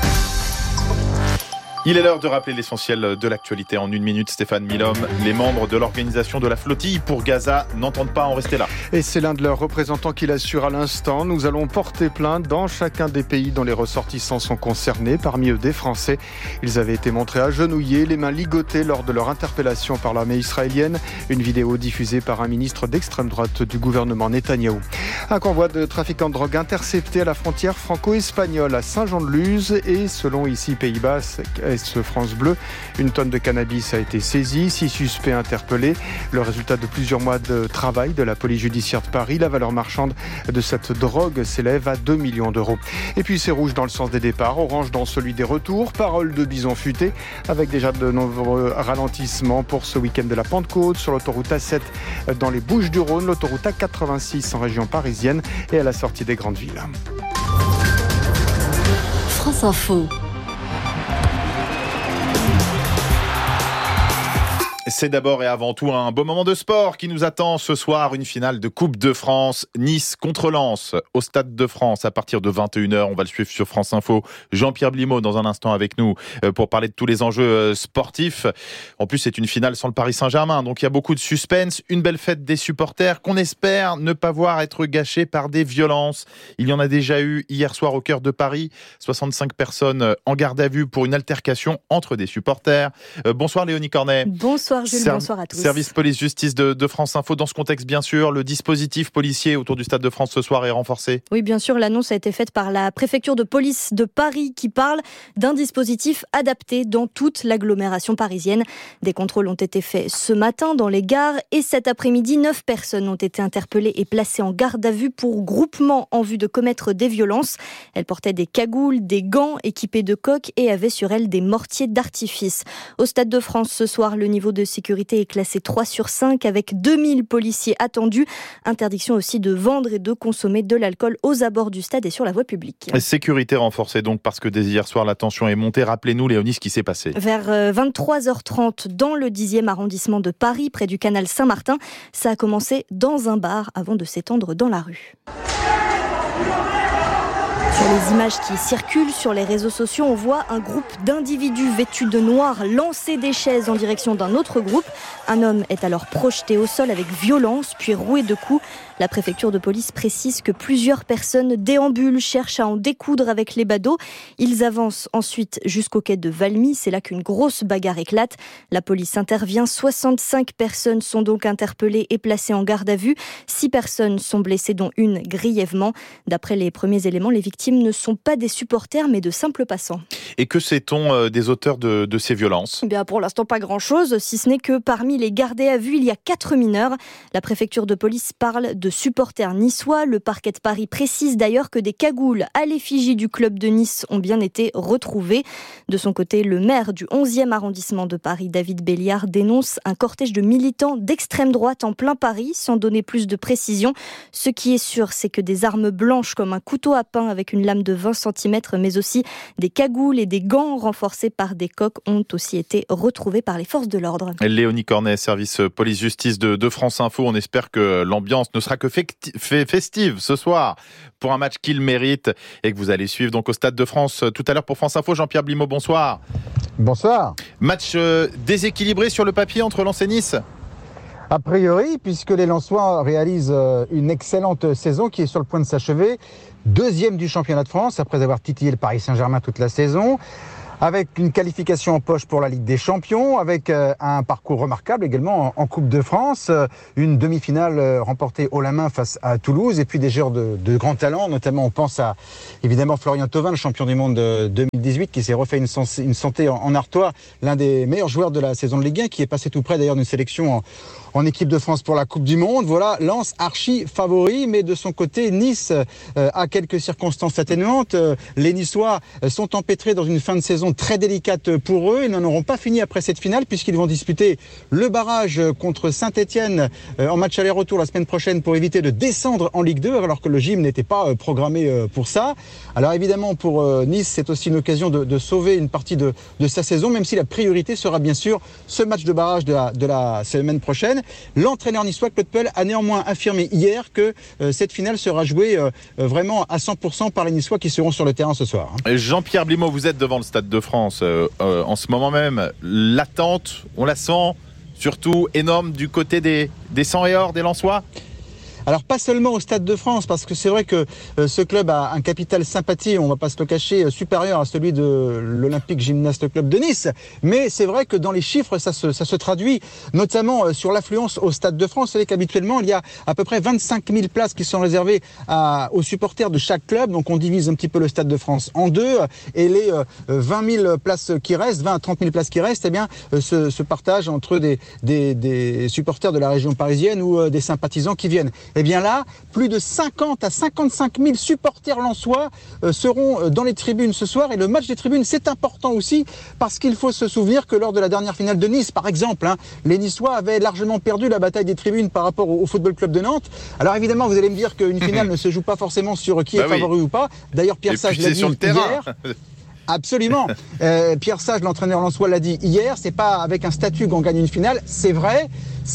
Il est l'heure de rappeler l'essentiel de l'actualité en 1 minute. Stéphane Milhomme, les membres de l'organisation de la flottille pour Gaza n'entendent pas en rester là. Et c'est l'un de leurs représentants qui l'assure à l'instant. Nous allons porter plainte dans chacun des pays dont les ressortissants sont concernés, parmi eux des Français. Ils avaient été montrés agenouillés, les mains ligotées lors de leur interpellation par l'armée israélienne. Une vidéo diffusée par un ministre d'extrême droite du gouvernement Netanyahou. Un convoi de trafiquants de drogue intercepté à la frontière franco-espagnole à Saint-Jean-de-Luz, et selon ici Pays Basque, France Bleu, une tonne de cannabis a été saisie, 6 suspects interpellés. Le résultat de plusieurs mois de travail de la police judiciaire de Paris. La valeur marchande de cette drogue s'élève à 2 millions d'euros. Et puis c'est rouge dans le sens des départs, orange dans celui des retours. Parole de bison futé, avec déjà de nombreux ralentissements pour ce week-end de la Pentecôte sur l'autoroute A7 dans les Bouches-du-Rhône, l'autoroute A86 en région parisienne et à la sortie des grandes villes. France Info. C'est d'abord et avant tout un beau moment de sport qui nous attend ce soir, une finale de Coupe de France, Nice contre Lens au Stade de France à partir de 21h. On va le suivre sur France Info. Jean-Pierre Blimaud dans un instant avec nous pour parler de tous les enjeux sportifs. En plus, c'est une finale sans le Paris Saint-Germain, donc il y a beaucoup de suspense. Une belle fête des supporters qu'on espère ne pas voir être gâchée par des violences. Il y en a déjà eu hier soir au cœur de Paris. 65 personnes en garde à vue pour une altercation entre des supporters. Bonsoir Léonie Cornet. Bonsoir Jules, bonsoir à tous. Service police-justice de France Info. Dans ce contexte, bien sûr, le dispositif policier autour du Stade de France ce soir est renforcé. Oui, bien sûr, l'annonce a été faite par la préfecture de police de Paris qui parle d'un dispositif adapté dans toute l'agglomération parisienne. Des contrôles ont été faits ce matin dans les gares et cet après-midi, 9 personnes ont été interpellées et placées en garde à vue pour groupement en vue de commettre des violences. Elles portaient des cagoules, des gants équipés de coques et avaient sur elles des mortiers d'artifice. Au Stade de France ce soir, le niveau de sécurité est classé 3/5 avec 2000 policiers attendus. Interdiction aussi de vendre et de consommer de l'alcool aux abords du stade et sur la voie publique. Sécurité renforcée donc parce que dès hier soir la tension est montée. Rappelez-nous Léonie ce qui s'est passé. Vers 23h30 dans le 10e arrondissement de Paris, près du canal Saint-Martin, ça a commencé dans un bar avant de s'étendre dans la rue. Sur les images qui circulent sur les réseaux sociaux, on voit un groupe d'individus vêtus de noir lancer des chaises en direction d'un autre groupe. Un homme est alors projeté au sol avec violence, puis roué de coups. La préfecture de police précise que plusieurs personnes déambulent, cherchent à en découdre avec les badauds. Ils avancent ensuite jusqu'au quai de Valmy. C'est là qu'une grosse bagarre éclate. La police intervient. 65 personnes sont donc interpellées et placées en garde à vue. 6 personnes sont blessées, dont une grièvement. D'après les premiers éléments, les victimes ne sont pas des supporters, mais de simples passants. Et que sait-on des auteurs de ces violences ? Bien, pour l'instant, pas grand-chose, si ce n'est que parmi les gardés à vue, il y a 4 mineurs. La préfecture de police parle de supporters niçois. Le parquet de Paris précise d'ailleurs que des cagoules à l'effigie du club de Nice ont bien été retrouvées. De son côté, le maire du 11e arrondissement de Paris, David Béliard, dénonce un cortège de militants d'extrême droite en plein Paris, sans donner plus de précision. Ce qui est sûr, c'est que des armes blanches comme un couteau à pain avec une lame de 20 cm, mais aussi des cagoules et des gants renforcés par des coqs ont aussi été retrouvés par les forces de l'ordre. Léonie Cornet, service police-justice de France Info. On espère que l'ambiance ne sera que festive ce soir pour un match qu'il mérite et que vous allez suivre donc au Stade de France tout à l'heure pour France Info. Jean-Pierre Blimaud, bonsoir. Bonsoir. Match déséquilibré sur le papier entre Lens et Nice ? A priori, puisque les Lensois réalisent une excellente saison qui est sur le point de s'achever. 2e du championnat de France, après avoir titillé le Paris Saint-Germain toute la saison. Avec une qualification en poche pour la Ligue des Champions, avec un parcours remarquable également en Coupe de France, une demi-finale remportée haut la main face à Toulouse, et puis des joueurs de grand talent, notamment on pense à évidemment Florian Thauvin, le champion du monde de 2018, qui s'est refait une santé en Artois, l'un des meilleurs joueurs de la saison de Ligue 1, qui est passé tout près d'ailleurs d'une sélection en équipe de France pour la Coupe du Monde. Voilà, Lens archi favori, mais de son côté, Nice a quelques circonstances atténuantes. Les Niçois sont empêtrés dans une fin de saison très délicate pour eux. Ils n'en auront pas fini après cette finale, puisqu'ils vont disputer le barrage contre Saint-Etienne en match aller-retour la semaine prochaine pour éviter de descendre en Ligue 2, alors que le gym n'était pas programmé pour ça. Alors évidemment, pour Nice, c'est aussi une occasion de sauver une partie de sa saison, même si la priorité sera bien sûr ce match de barrage de la semaine prochaine. L'entraîneur niçois, Claude Puel, a néanmoins affirmé hier que cette finale sera jouée vraiment à 100% par les Niçois qui seront sur le terrain ce soir. Jean-Pierre Blimaud, vous êtes devant le Stade de France en ce moment même. L'attente, on la sent surtout énorme du côté des 100 et or des Lensois. Alors pas seulement au Stade de France, parce que c'est vrai que ce club a un capital sympathie, on ne va pas se le cacher, supérieur à celui de l'Olympique Gymnaste Club de Nice. Mais c'est vrai que dans les chiffres, ça se traduit, notamment sur l'affluence au Stade de France. Vous savez qu'habituellement, il y a à peu près 25 000 places qui sont réservées aux supporters de chaque club. Donc on divise un petit peu le Stade de France en deux. Et les 20 000 places qui restent, 20 à 30 000 places qui restent, eh bien, se partagent entre des supporters de la région parisienne ou des sympathisants qui viennent. Eh bien là, plus de 50 à 55 000 supporters lensois seront dans les tribunes ce soir. Et le match des tribunes, c'est important aussi parce qu'il faut se souvenir que lors de la dernière finale de Nice, par exemple, les Niçois avaient largement perdu la bataille des tribunes par rapport au Football Club de Nantes. Alors évidemment, vous allez me dire qu'une finale ne se joue pas forcément sur qui est favori ou pas. D'ailleurs, Pierre Sage l'a dit hier. Absolument. Pierre Sage, l'entraîneur lensois, l'a dit hier. C'est pas avec un statut qu'on gagne une finale. C'est vrai.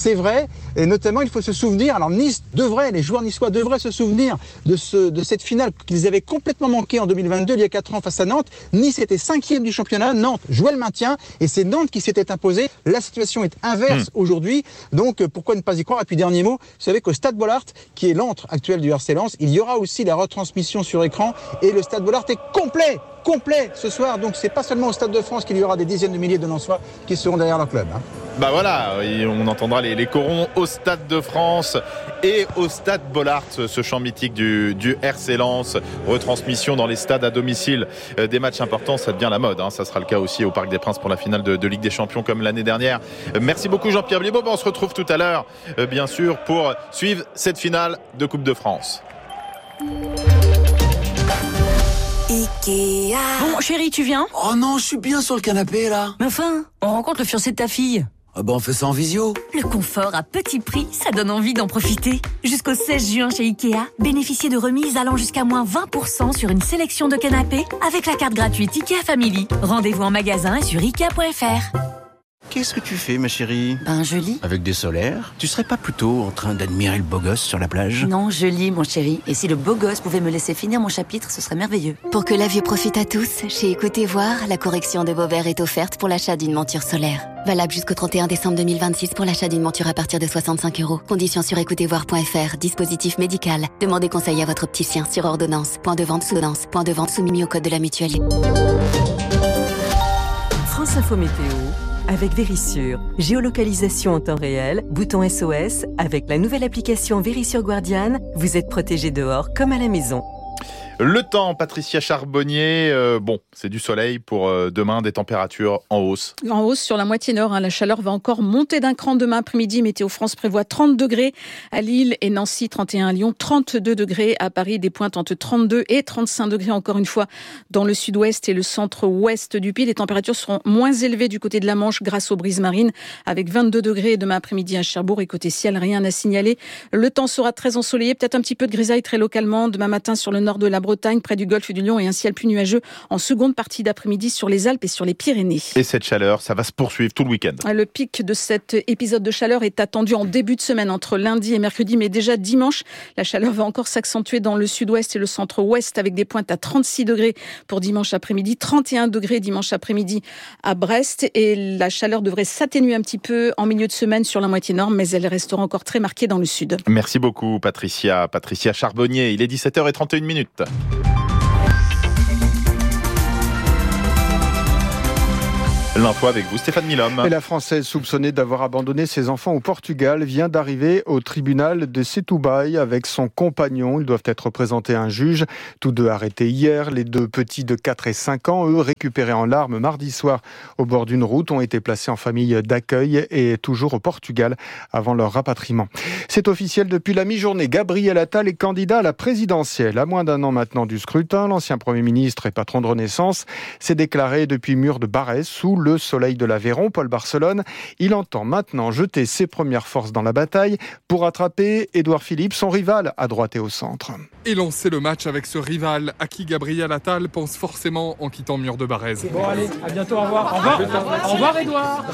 Et notamment, il faut se souvenir. Alors les joueurs niçois devraient se souvenir de cette finale qu'ils avaient complètement manqué en 2022, il y a 4 ans face à Nantes. Nice était 5e du championnat. Nantes jouait le maintien et c'est Nantes qui s'était imposé. La situation est inverse aujourd'hui. Donc pourquoi ne pas y croire? Et puis dernier mot, vous savez qu'au Stade Bollaert, qui est l'antre actuel du RC Lens, il y aura aussi la retransmission sur écran et le Stade Bollaert est complet ce soir, donc c'est pas seulement au Stade de France qu'il y aura des dizaines de milliers de Lensois qui seront derrière leur club. Bah voilà, on entendra les corons au Stade de France et au Stade Bollaert, ce chant mythique du RC Lens. Retransmission dans les stades à domicile des matchs importants, ça devient la mode. Ça sera le cas aussi au Parc des Princes pour la finale de Ligue des Champions comme l'année dernière. Merci beaucoup Jean-Pierre Blimaud. On se retrouve tout à l'heure, bien sûr, pour suivre cette finale de Coupe de France. Ikea. Bon, chérie, tu viens? Oh non, je suis bien sur le canapé, là. Mais enfin, on rencontre le fiancé de ta fille. On fait ça en visio. Le confort à petit prix, ça donne envie d'en profiter. Jusqu'au 16 juin chez Ikea, bénéficiez de remises allant jusqu'à moins 20% sur une sélection de canapés avec la carte gratuite Ikea Family. Rendez-vous en magasin et sur Ikea.fr. Qu'est-ce que tu fais, ma chérie ? Je lis. Avec des solaires ? Tu serais pas plutôt en train d'admirer le beau gosse sur la plage ? Non, je lis, mon chéri. Et si le beau gosse pouvait me laisser finir mon chapitre, ce serait merveilleux. Pour que la vue profite à tous, chez Écoutez Voir, la correction de vos verres est offerte pour l'achat d'une monture solaire. Valable jusqu'au 31 décembre 2026 pour l'achat d'une monture à partir de 65 €. Conditions sur écoutezvoir.fr. Dispositif médical. Demandez conseil à votre opticien sur ordonnance. Point de vente soumis au code de la mutuelle. France Info Météo avec Vérissure. Géolocalisation en temps réel, bouton SOS. Avec la nouvelle application Vérissure Guardian, vous êtes protégé dehors comme à la maison. Le temps, Patricia Charbonnier, c'est du soleil pour demain, des températures en hausse. En hausse sur la moitié nord, la chaleur va encore monter d'un cran demain après-midi. Météo France prévoit 30 degrés à Lille et Nancy, 31 à Lyon, 32 degrés à Paris, des pointes entre 32 et 35 degrés encore une fois dans le sud-ouest et le centre-ouest du pays. Les températures seront moins élevées du côté de la Manche grâce aux brises marines avec 22 degrés demain après-midi à Cherbourg et côté ciel, rien à signaler. Le temps sera très ensoleillé, peut-être un petit peu de grisaille très localement demain matin sur le nord de la Bretagne, près du golfe du Lion et un ciel plus nuageux en seconde partie d'après-midi sur les Alpes et sur les Pyrénées. Et cette chaleur, ça va se poursuivre tout le week-end. Le pic de cet épisode de chaleur est attendu en début de semaine entre lundi et mercredi, mais déjà dimanche, la chaleur va encore s'accentuer dans le sud-ouest et le centre-ouest avec des pointes à 36 degrés pour dimanche après-midi, 31 degrés dimanche après-midi à Brest et la chaleur devrait s'atténuer un petit peu en milieu de semaine sur la moitié nord, mais elle restera encore très marquée dans le sud. Merci beaucoup Patricia Charbonnier. Il est 17h31. L'info avec vous, Stéphane Milhomme. Et la Française soupçonnée d'avoir abandonné ses enfants au Portugal vient d'arriver au tribunal de Setúbal avec son compagnon. Ils doivent être présentés à un juge. Tous deux arrêtés hier. Les deux petits de 4 et 5 ans, eux, récupérés en larmes mardi soir au bord d'une route, ont été placés en famille d'accueil et toujours au Portugal avant leur rapatriement. C'est officiel depuis la mi-journée. Gabriel Attal est candidat à la présidentielle. À moins d'un an maintenant du scrutin, l'ancien Premier ministre et patron de Renaissance s'est déclaré depuis mur de Barès sous le soleil de l'Aveyron, Paul Barcelone. Il entend maintenant jeter ses premières forces dans la bataille pour attraper Édouard Philippe, son rival à droite et au centre. Et lancer le match avec ce rival à qui Gabriel Attal pense forcément en quittant mur de Barès. Bon allez, à bientôt, au revoir. Au revoir Édouard.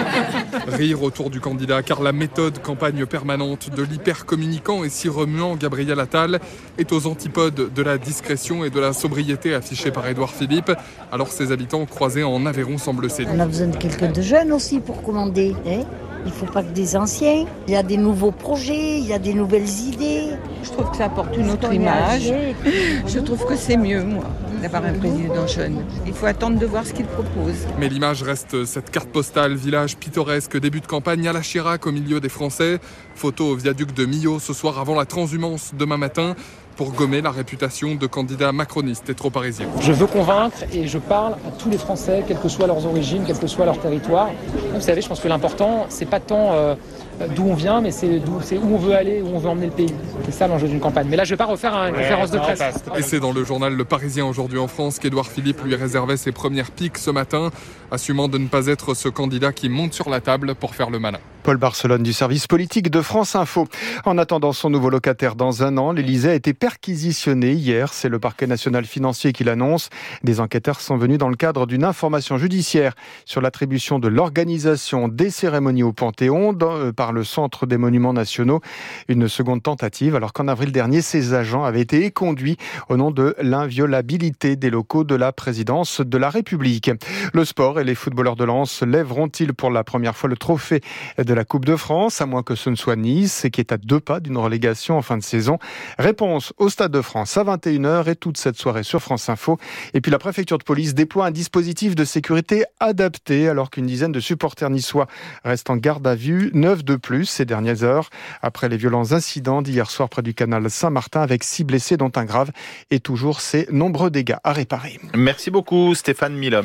Rire autour du candidat car la méthode campagne permanente de l'hyper-communicant et si remuant Gabriel Attal est aux antipodes de la discrétion et de la sobriété affichée par Édouard Philippe. Alors ses habitants croisés en Aveyron semblent séduits. On a besoin de quelqu'un de jeune aussi pour commander. Il ne faut pas que des anciens. Il y a des nouveaux projets, il y a des nouvelles idées. Je trouve que ça apporte une autre image. Je trouve que c'est mieux, moi, d'avoir un président jeune. Il faut attendre de voir ce qu'il propose. Mais l'image reste cette carte postale, village pittoresque, début de campagne à la Chirac au milieu des Français. Photo au viaduc de Millau ce soir avant la transhumance demain matin, pour gommer la réputation de candidats macronistes et trop parisiens. Je veux convaincre et je parle à tous les Français, quelles que soient leurs origines, quel que soit leur territoire. Vous savez, je pense que l'important, c'est pas tant d'où on vient, mais c'est où on veut aller, où on veut emmener le pays. C'est ça l'enjeu d'une campagne. Mais là, je vais pas refaire une conférence de presse. Et c'est dans le journal Le Parisien aujourd'hui en France qu'Édouard Philippe lui réservait ses premières piques ce matin, assumant de ne pas être ce candidat qui monte sur la table pour faire le malin. Paul Barcelone du service politique de France Info. En attendant son nouveau locataire dans un an, l'Élysée a été perquisitionné hier. C'est le parquet national financier qui l'annonce. Des enquêteurs sont venus dans le cadre d'une information judiciaire sur l'attribution de l'organisation des cérémonies au Panthéon par le Centre des Monuments Nationaux. Une seconde tentative, alors qu'en avril dernier, ces agents avaient été éconduits au nom de l'inviolabilité des locaux de la présidence de la République. Le sport et les footballeurs de Lens lèveront-ils pour la première fois le trophée de la Coupe de France, à moins que ce ne soit Nice, qui est à 2 pas d'une relégation en fin de saison? Réponse au Stade de France à 21h et toute cette soirée sur France Info. Et puis la préfecture de police déploie un dispositif de sécurité adapté alors qu'une dizaine de supporters niçois restent en garde à vue, 9 de plus ces dernières heures, après les violents incidents d'hier soir près du canal Saint-Martin avec 6 blessés dont un grave et toujours ces nombreux dégâts à réparer. Merci beaucoup Stéphane Milhomme. Il est 17h.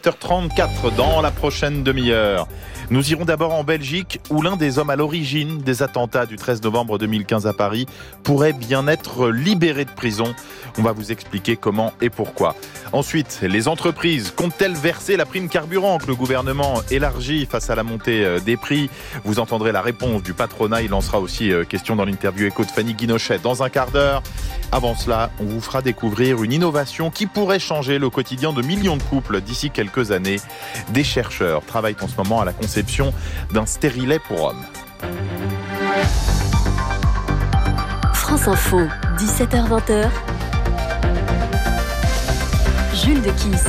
17h34 dans la prochaine demi-heure. Nous irons d'abord en Belgique où l'un des hommes à l'origine des attentats du 13 novembre 2015 à Paris pourrait bien être libéré de prison. On va vous expliquer comment et pourquoi. Ensuite, les entreprises comptent-elles verser la prime carburant que le gouvernement élargit face à la montée des prix ? Vous entendrez la réponse du patronat. Il en sera aussi question dans l'interview écho de Fanny Guinochet dans un quart d'heure. Avant cela, on vous fera découvrir une innovation qui pourrait changer le quotidien de millions de couples d'ici quelques années. Des chercheurs travaillent en ce moment à la conception d'un stérilet pour hommes. France Info, 17h-20h. Jules de Kiss.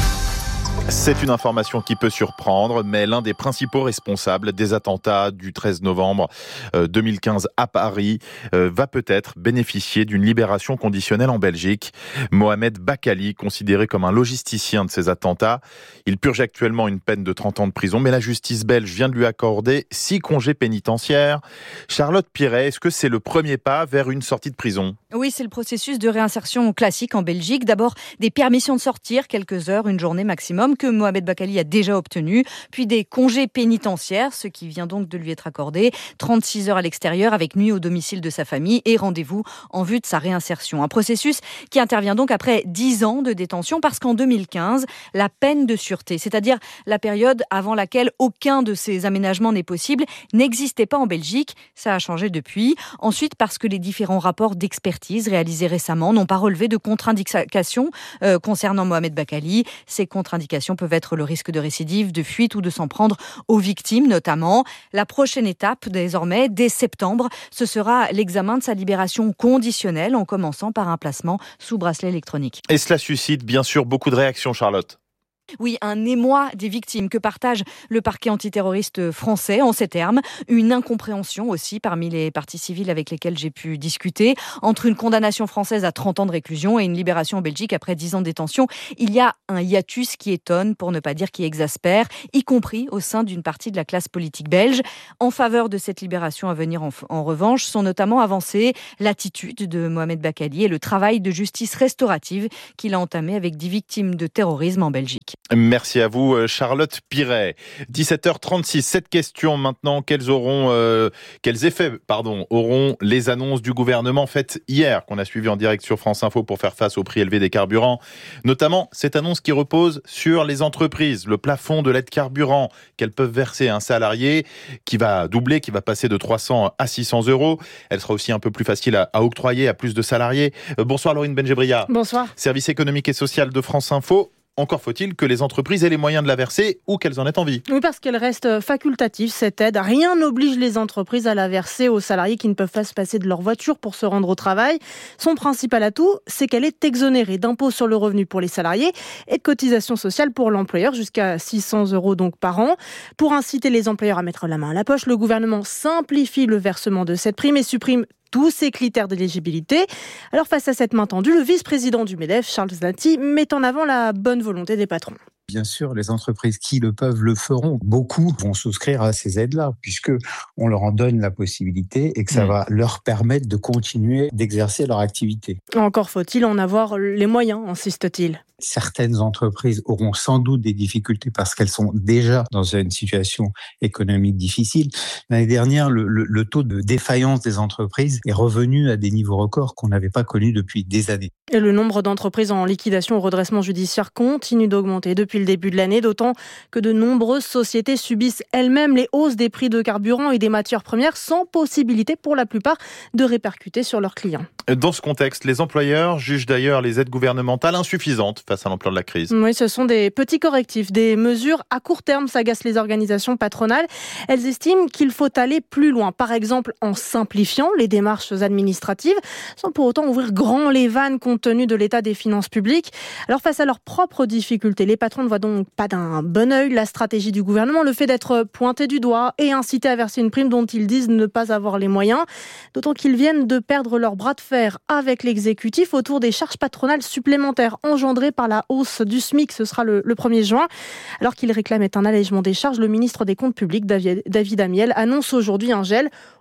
C'est une information qui peut surprendre, mais l'un des principaux responsables des attentats du 13 novembre 2015 à Paris va peut-être bénéficier d'une libération conditionnelle en Belgique. Mohamed Bakali, considéré comme un logisticien de ces attentats, il purge actuellement une peine de 30 ans de prison, mais la justice belge vient de lui accorder 6 congés pénitentiaires. Charlotte Piret, est-ce que c'est le premier pas vers une sortie de prison ? Oui, c'est le processus de réinsertion classique en Belgique. D'abord, des permissions de sortir, quelques heures, une journée maximum, que Mohamed Bakali a déjà obtenu, puis des congés pénitentiaires, ce qui vient donc de lui être accordé, 36 heures à l'extérieur avec nuit au domicile de sa famille et rendez-vous en vue de sa réinsertion. Un processus qui intervient donc après 10 ans de détention parce qu'en 2015, la peine de sûreté, c'est-à-dire la période avant laquelle aucun de ces aménagements n'est possible, n'existait pas en Belgique. Ça a changé depuis. Ensuite, parce que les différents rapports d'expertise réalisés récemment n'ont pas relevé de contre-indications concernant Mohamed Bakali. Ces contre-indications peuvent être le risque de récidive, de fuite ou de s'en prendre aux victimes notamment. La prochaine étape désormais, dès septembre, ce sera l'examen de sa libération conditionnelle en commençant par un placement sous bracelet électronique. Et cela suscite bien sûr beaucoup de réactions, Charlotte. Oui, un émoi des victimes que partage le parquet antiterroriste français en ces termes. Une incompréhension aussi parmi les parties civiles avec lesquelles j'ai pu discuter. Entre une condamnation française à 30 ans de réclusion et une libération en Belgique après 10 ans de détention, il y a un hiatus qui étonne, pour ne pas dire qui exaspère, y compris au sein d'une partie de la classe politique belge. En faveur de cette libération à venir, en revanche, sont notamment avancées l'attitude de Mohamed Bakali et le travail de justice restaurative qu'il a entamé avec 10 victimes de terrorisme en Belgique. Merci à vous, Charlotte Piret. 17h36, cette question maintenant, quels effets auront les annonces du gouvernement faites hier, qu'on a suivies en direct sur France Info pour faire face au prix élevé des carburants, notamment cette annonce qui repose sur les entreprises, le plafond de l'aide carburant qu'elles peuvent verser à un salarié qui va doubler, qui va passer de 300 à 600 euros. Elle sera aussi un peu plus facile à octroyer à plus de salariés. Bonsoir Laurine Benjebria. Bonsoir. Service économique et social de France Info. Encore faut-il que les entreprises aient les moyens de la verser ou qu'elles en aient envie. Oui, parce qu'elle reste facultative, cette aide. Rien n'oblige les entreprises à la verser aux salariés qui ne peuvent pas se passer de leur voiture pour se rendre au travail. Son principal atout, c'est qu'elle est exonérée d'impôts sur le revenu pour les salariés et de cotisations sociales pour l'employeur, jusqu'à 600 euros donc par an. Pour inciter les employeurs à mettre la main à la poche, le gouvernement simplifie le versement de cette prime et supprime tous ces critères d'éligibilité. Alors face à cette main tendue, le vice-président du MEDEF, Charles Znati, met en avant la bonne volonté des patrons. Bien sûr, les entreprises qui le peuvent le feront. Beaucoup vont souscrire à ces aides-là, puisque on leur en donne la possibilité et que ça va leur permettre de continuer d'exercer leur activité. Encore faut-il en avoir les moyens, insiste-t-il. Certaines entreprises auront sans doute des difficultés parce qu'elles sont déjà dans une situation économique difficile. L'année dernière, le taux de défaillance des entreprises est revenu à des niveaux records qu'on n'avait pas connus depuis des années. Et le nombre d'entreprises en liquidation ou redressement judiciaire continue d'augmenter depuis le début de l'année, d'autant que de nombreuses sociétés subissent elles-mêmes les hausses des prix de carburant et des matières premières sans possibilité pour la plupart de répercuter sur leurs clients. Dans ce contexte, les employeurs jugent d'ailleurs les aides gouvernementales insuffisantes face à l'ampleur de la crise. Oui, ce sont des petits correctifs, des mesures à court terme, s'agacent les organisations patronales. Elles estiment qu'il faut aller plus loin, par exemple en simplifiant les démarches administratives, sans pour autant ouvrir grand les vannes compte tenu de l'état des finances publiques. Alors face à leurs propres difficultés, les patrons ne voient donc pas d'un bon œil la stratégie du gouvernement, le fait d'être pointé du doigt et incité à verser une prime dont ils disent ne pas avoir les moyens, d'autant qu'ils viennent de perdre leur bras de fer avec l'exécutif autour des charges patronales supplémentaires engendrées par la hausse du SMIC, ce sera le 1er juin. Alors qu'il réclamait un allègement des charges, le ministre des Comptes publics, David Amiel, annonce aujourd'hui un gel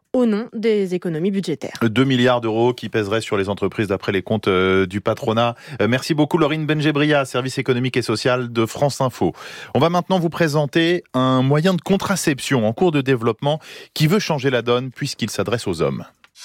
au nom des économies budgétaires. 2 milliards d'euros qui pèseraient sur les entreprises d'après les comptes du patronat. Merci beaucoup Laurine Benjebria, service économique et social de France Info. On va maintenant vous présenter un moyen de contraception en cours de développement qui veut changer la donne puisqu'il s'adresse aux hommes.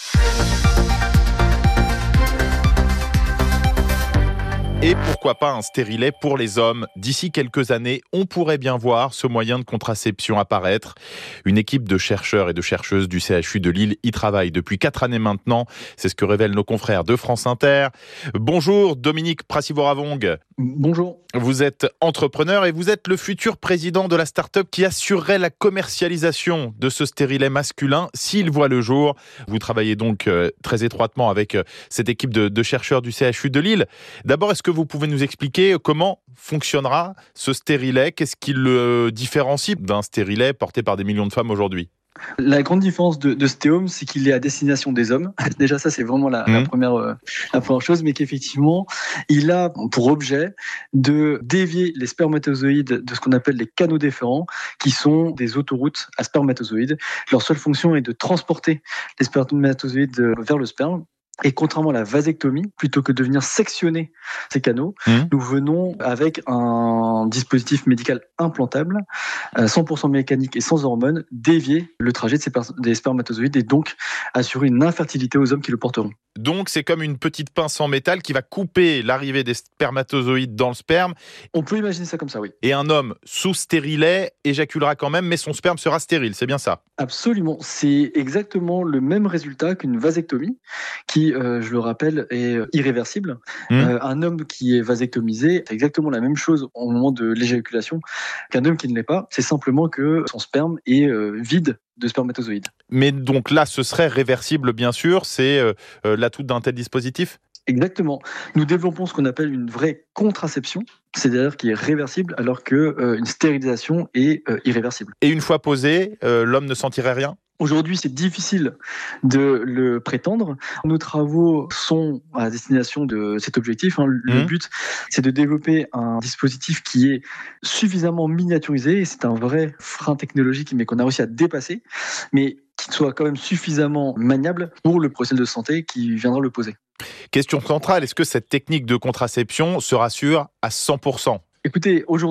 Et pourquoi pas un stérilet pour les hommes ? D'ici quelques années, on pourrait bien voir ce moyen de contraception apparaître. Une équipe de chercheurs et de chercheuses du CHU de Lille y travaille depuis 4 années maintenant. C'est ce que révèlent nos confrères de France Inter. Bonjour Dominique Prassivoravong. Bonjour. Vous êtes entrepreneur et vous êtes le futur président de la start-up qui assurerait la commercialisation de ce stérilet masculin s'il voit le jour. Vous travaillez donc très étroitement avec cette équipe de chercheurs du CHU de Lille. D'abord, est-ce que vous pouvez nous expliquer comment fonctionnera ce stérilet ? Qu'est-ce qui le différencie d'un stérilet porté par des millions de femmes aujourd'hui ? La grande différence de Stéom, c'est qu'il est à destination des hommes. Déjà, ça, c'est vraiment la première chose, mais qu'effectivement, il a pour objet de dévier les spermatozoïdes de ce qu'on appelle les canaux déférents, qui sont des autoroutes à spermatozoïdes. Leur seule fonction est de transporter les spermatozoïdes vers le sperme. Et contrairement à la vasectomie, plutôt que de venir sectionner ces canaux, nous venons avec un dispositif médical implantable, 100% mécanique et sans hormones, dévier le trajet des spermatozoïdes et donc assurer une infertilité aux hommes qui le porteront. Donc c'est comme une petite pince en métal qui va couper l'arrivée des spermatozoïdes dans le sperme. On peut imaginer ça comme ça, oui. Et un homme sous stérilet éjaculera quand même, mais son sperme sera stérile, c'est bien ça ? Absolument, c'est exactement le même résultat qu'une vasectomie qui, je le rappelle, est irréversible. Un homme qui est vasectomisé fait exactement la même chose au moment de l'éjaculation qu'un homme qui ne l'est pas. C'est simplement que son sperme est vide de spermatozoïdes. Mais donc là, ce serait réversible, bien sûr. C'est l'atout d'un tel dispositif ? Exactement. Nous développons ce qu'on appelle une vraie contraception, c'est-à-dire qui est réversible, alors qu'une stérilisation est irréversible. Et une fois posé, l'homme ne sentirait rien ? Aujourd'hui, c'est difficile de le prétendre. Nos travaux sont à destination de cet objectif. Le but, c'est de développer un dispositif qui est suffisamment miniaturisé, et c'est un vrai frein technologique, mais qu'on a réussi à dépasser, mais qui soit quand même suffisamment maniable pour le professionnel de santé qui viendra le poser. Question centrale, est-ce que cette technique de contraception se rassure à 100%? Écoutez, aujourd'hui,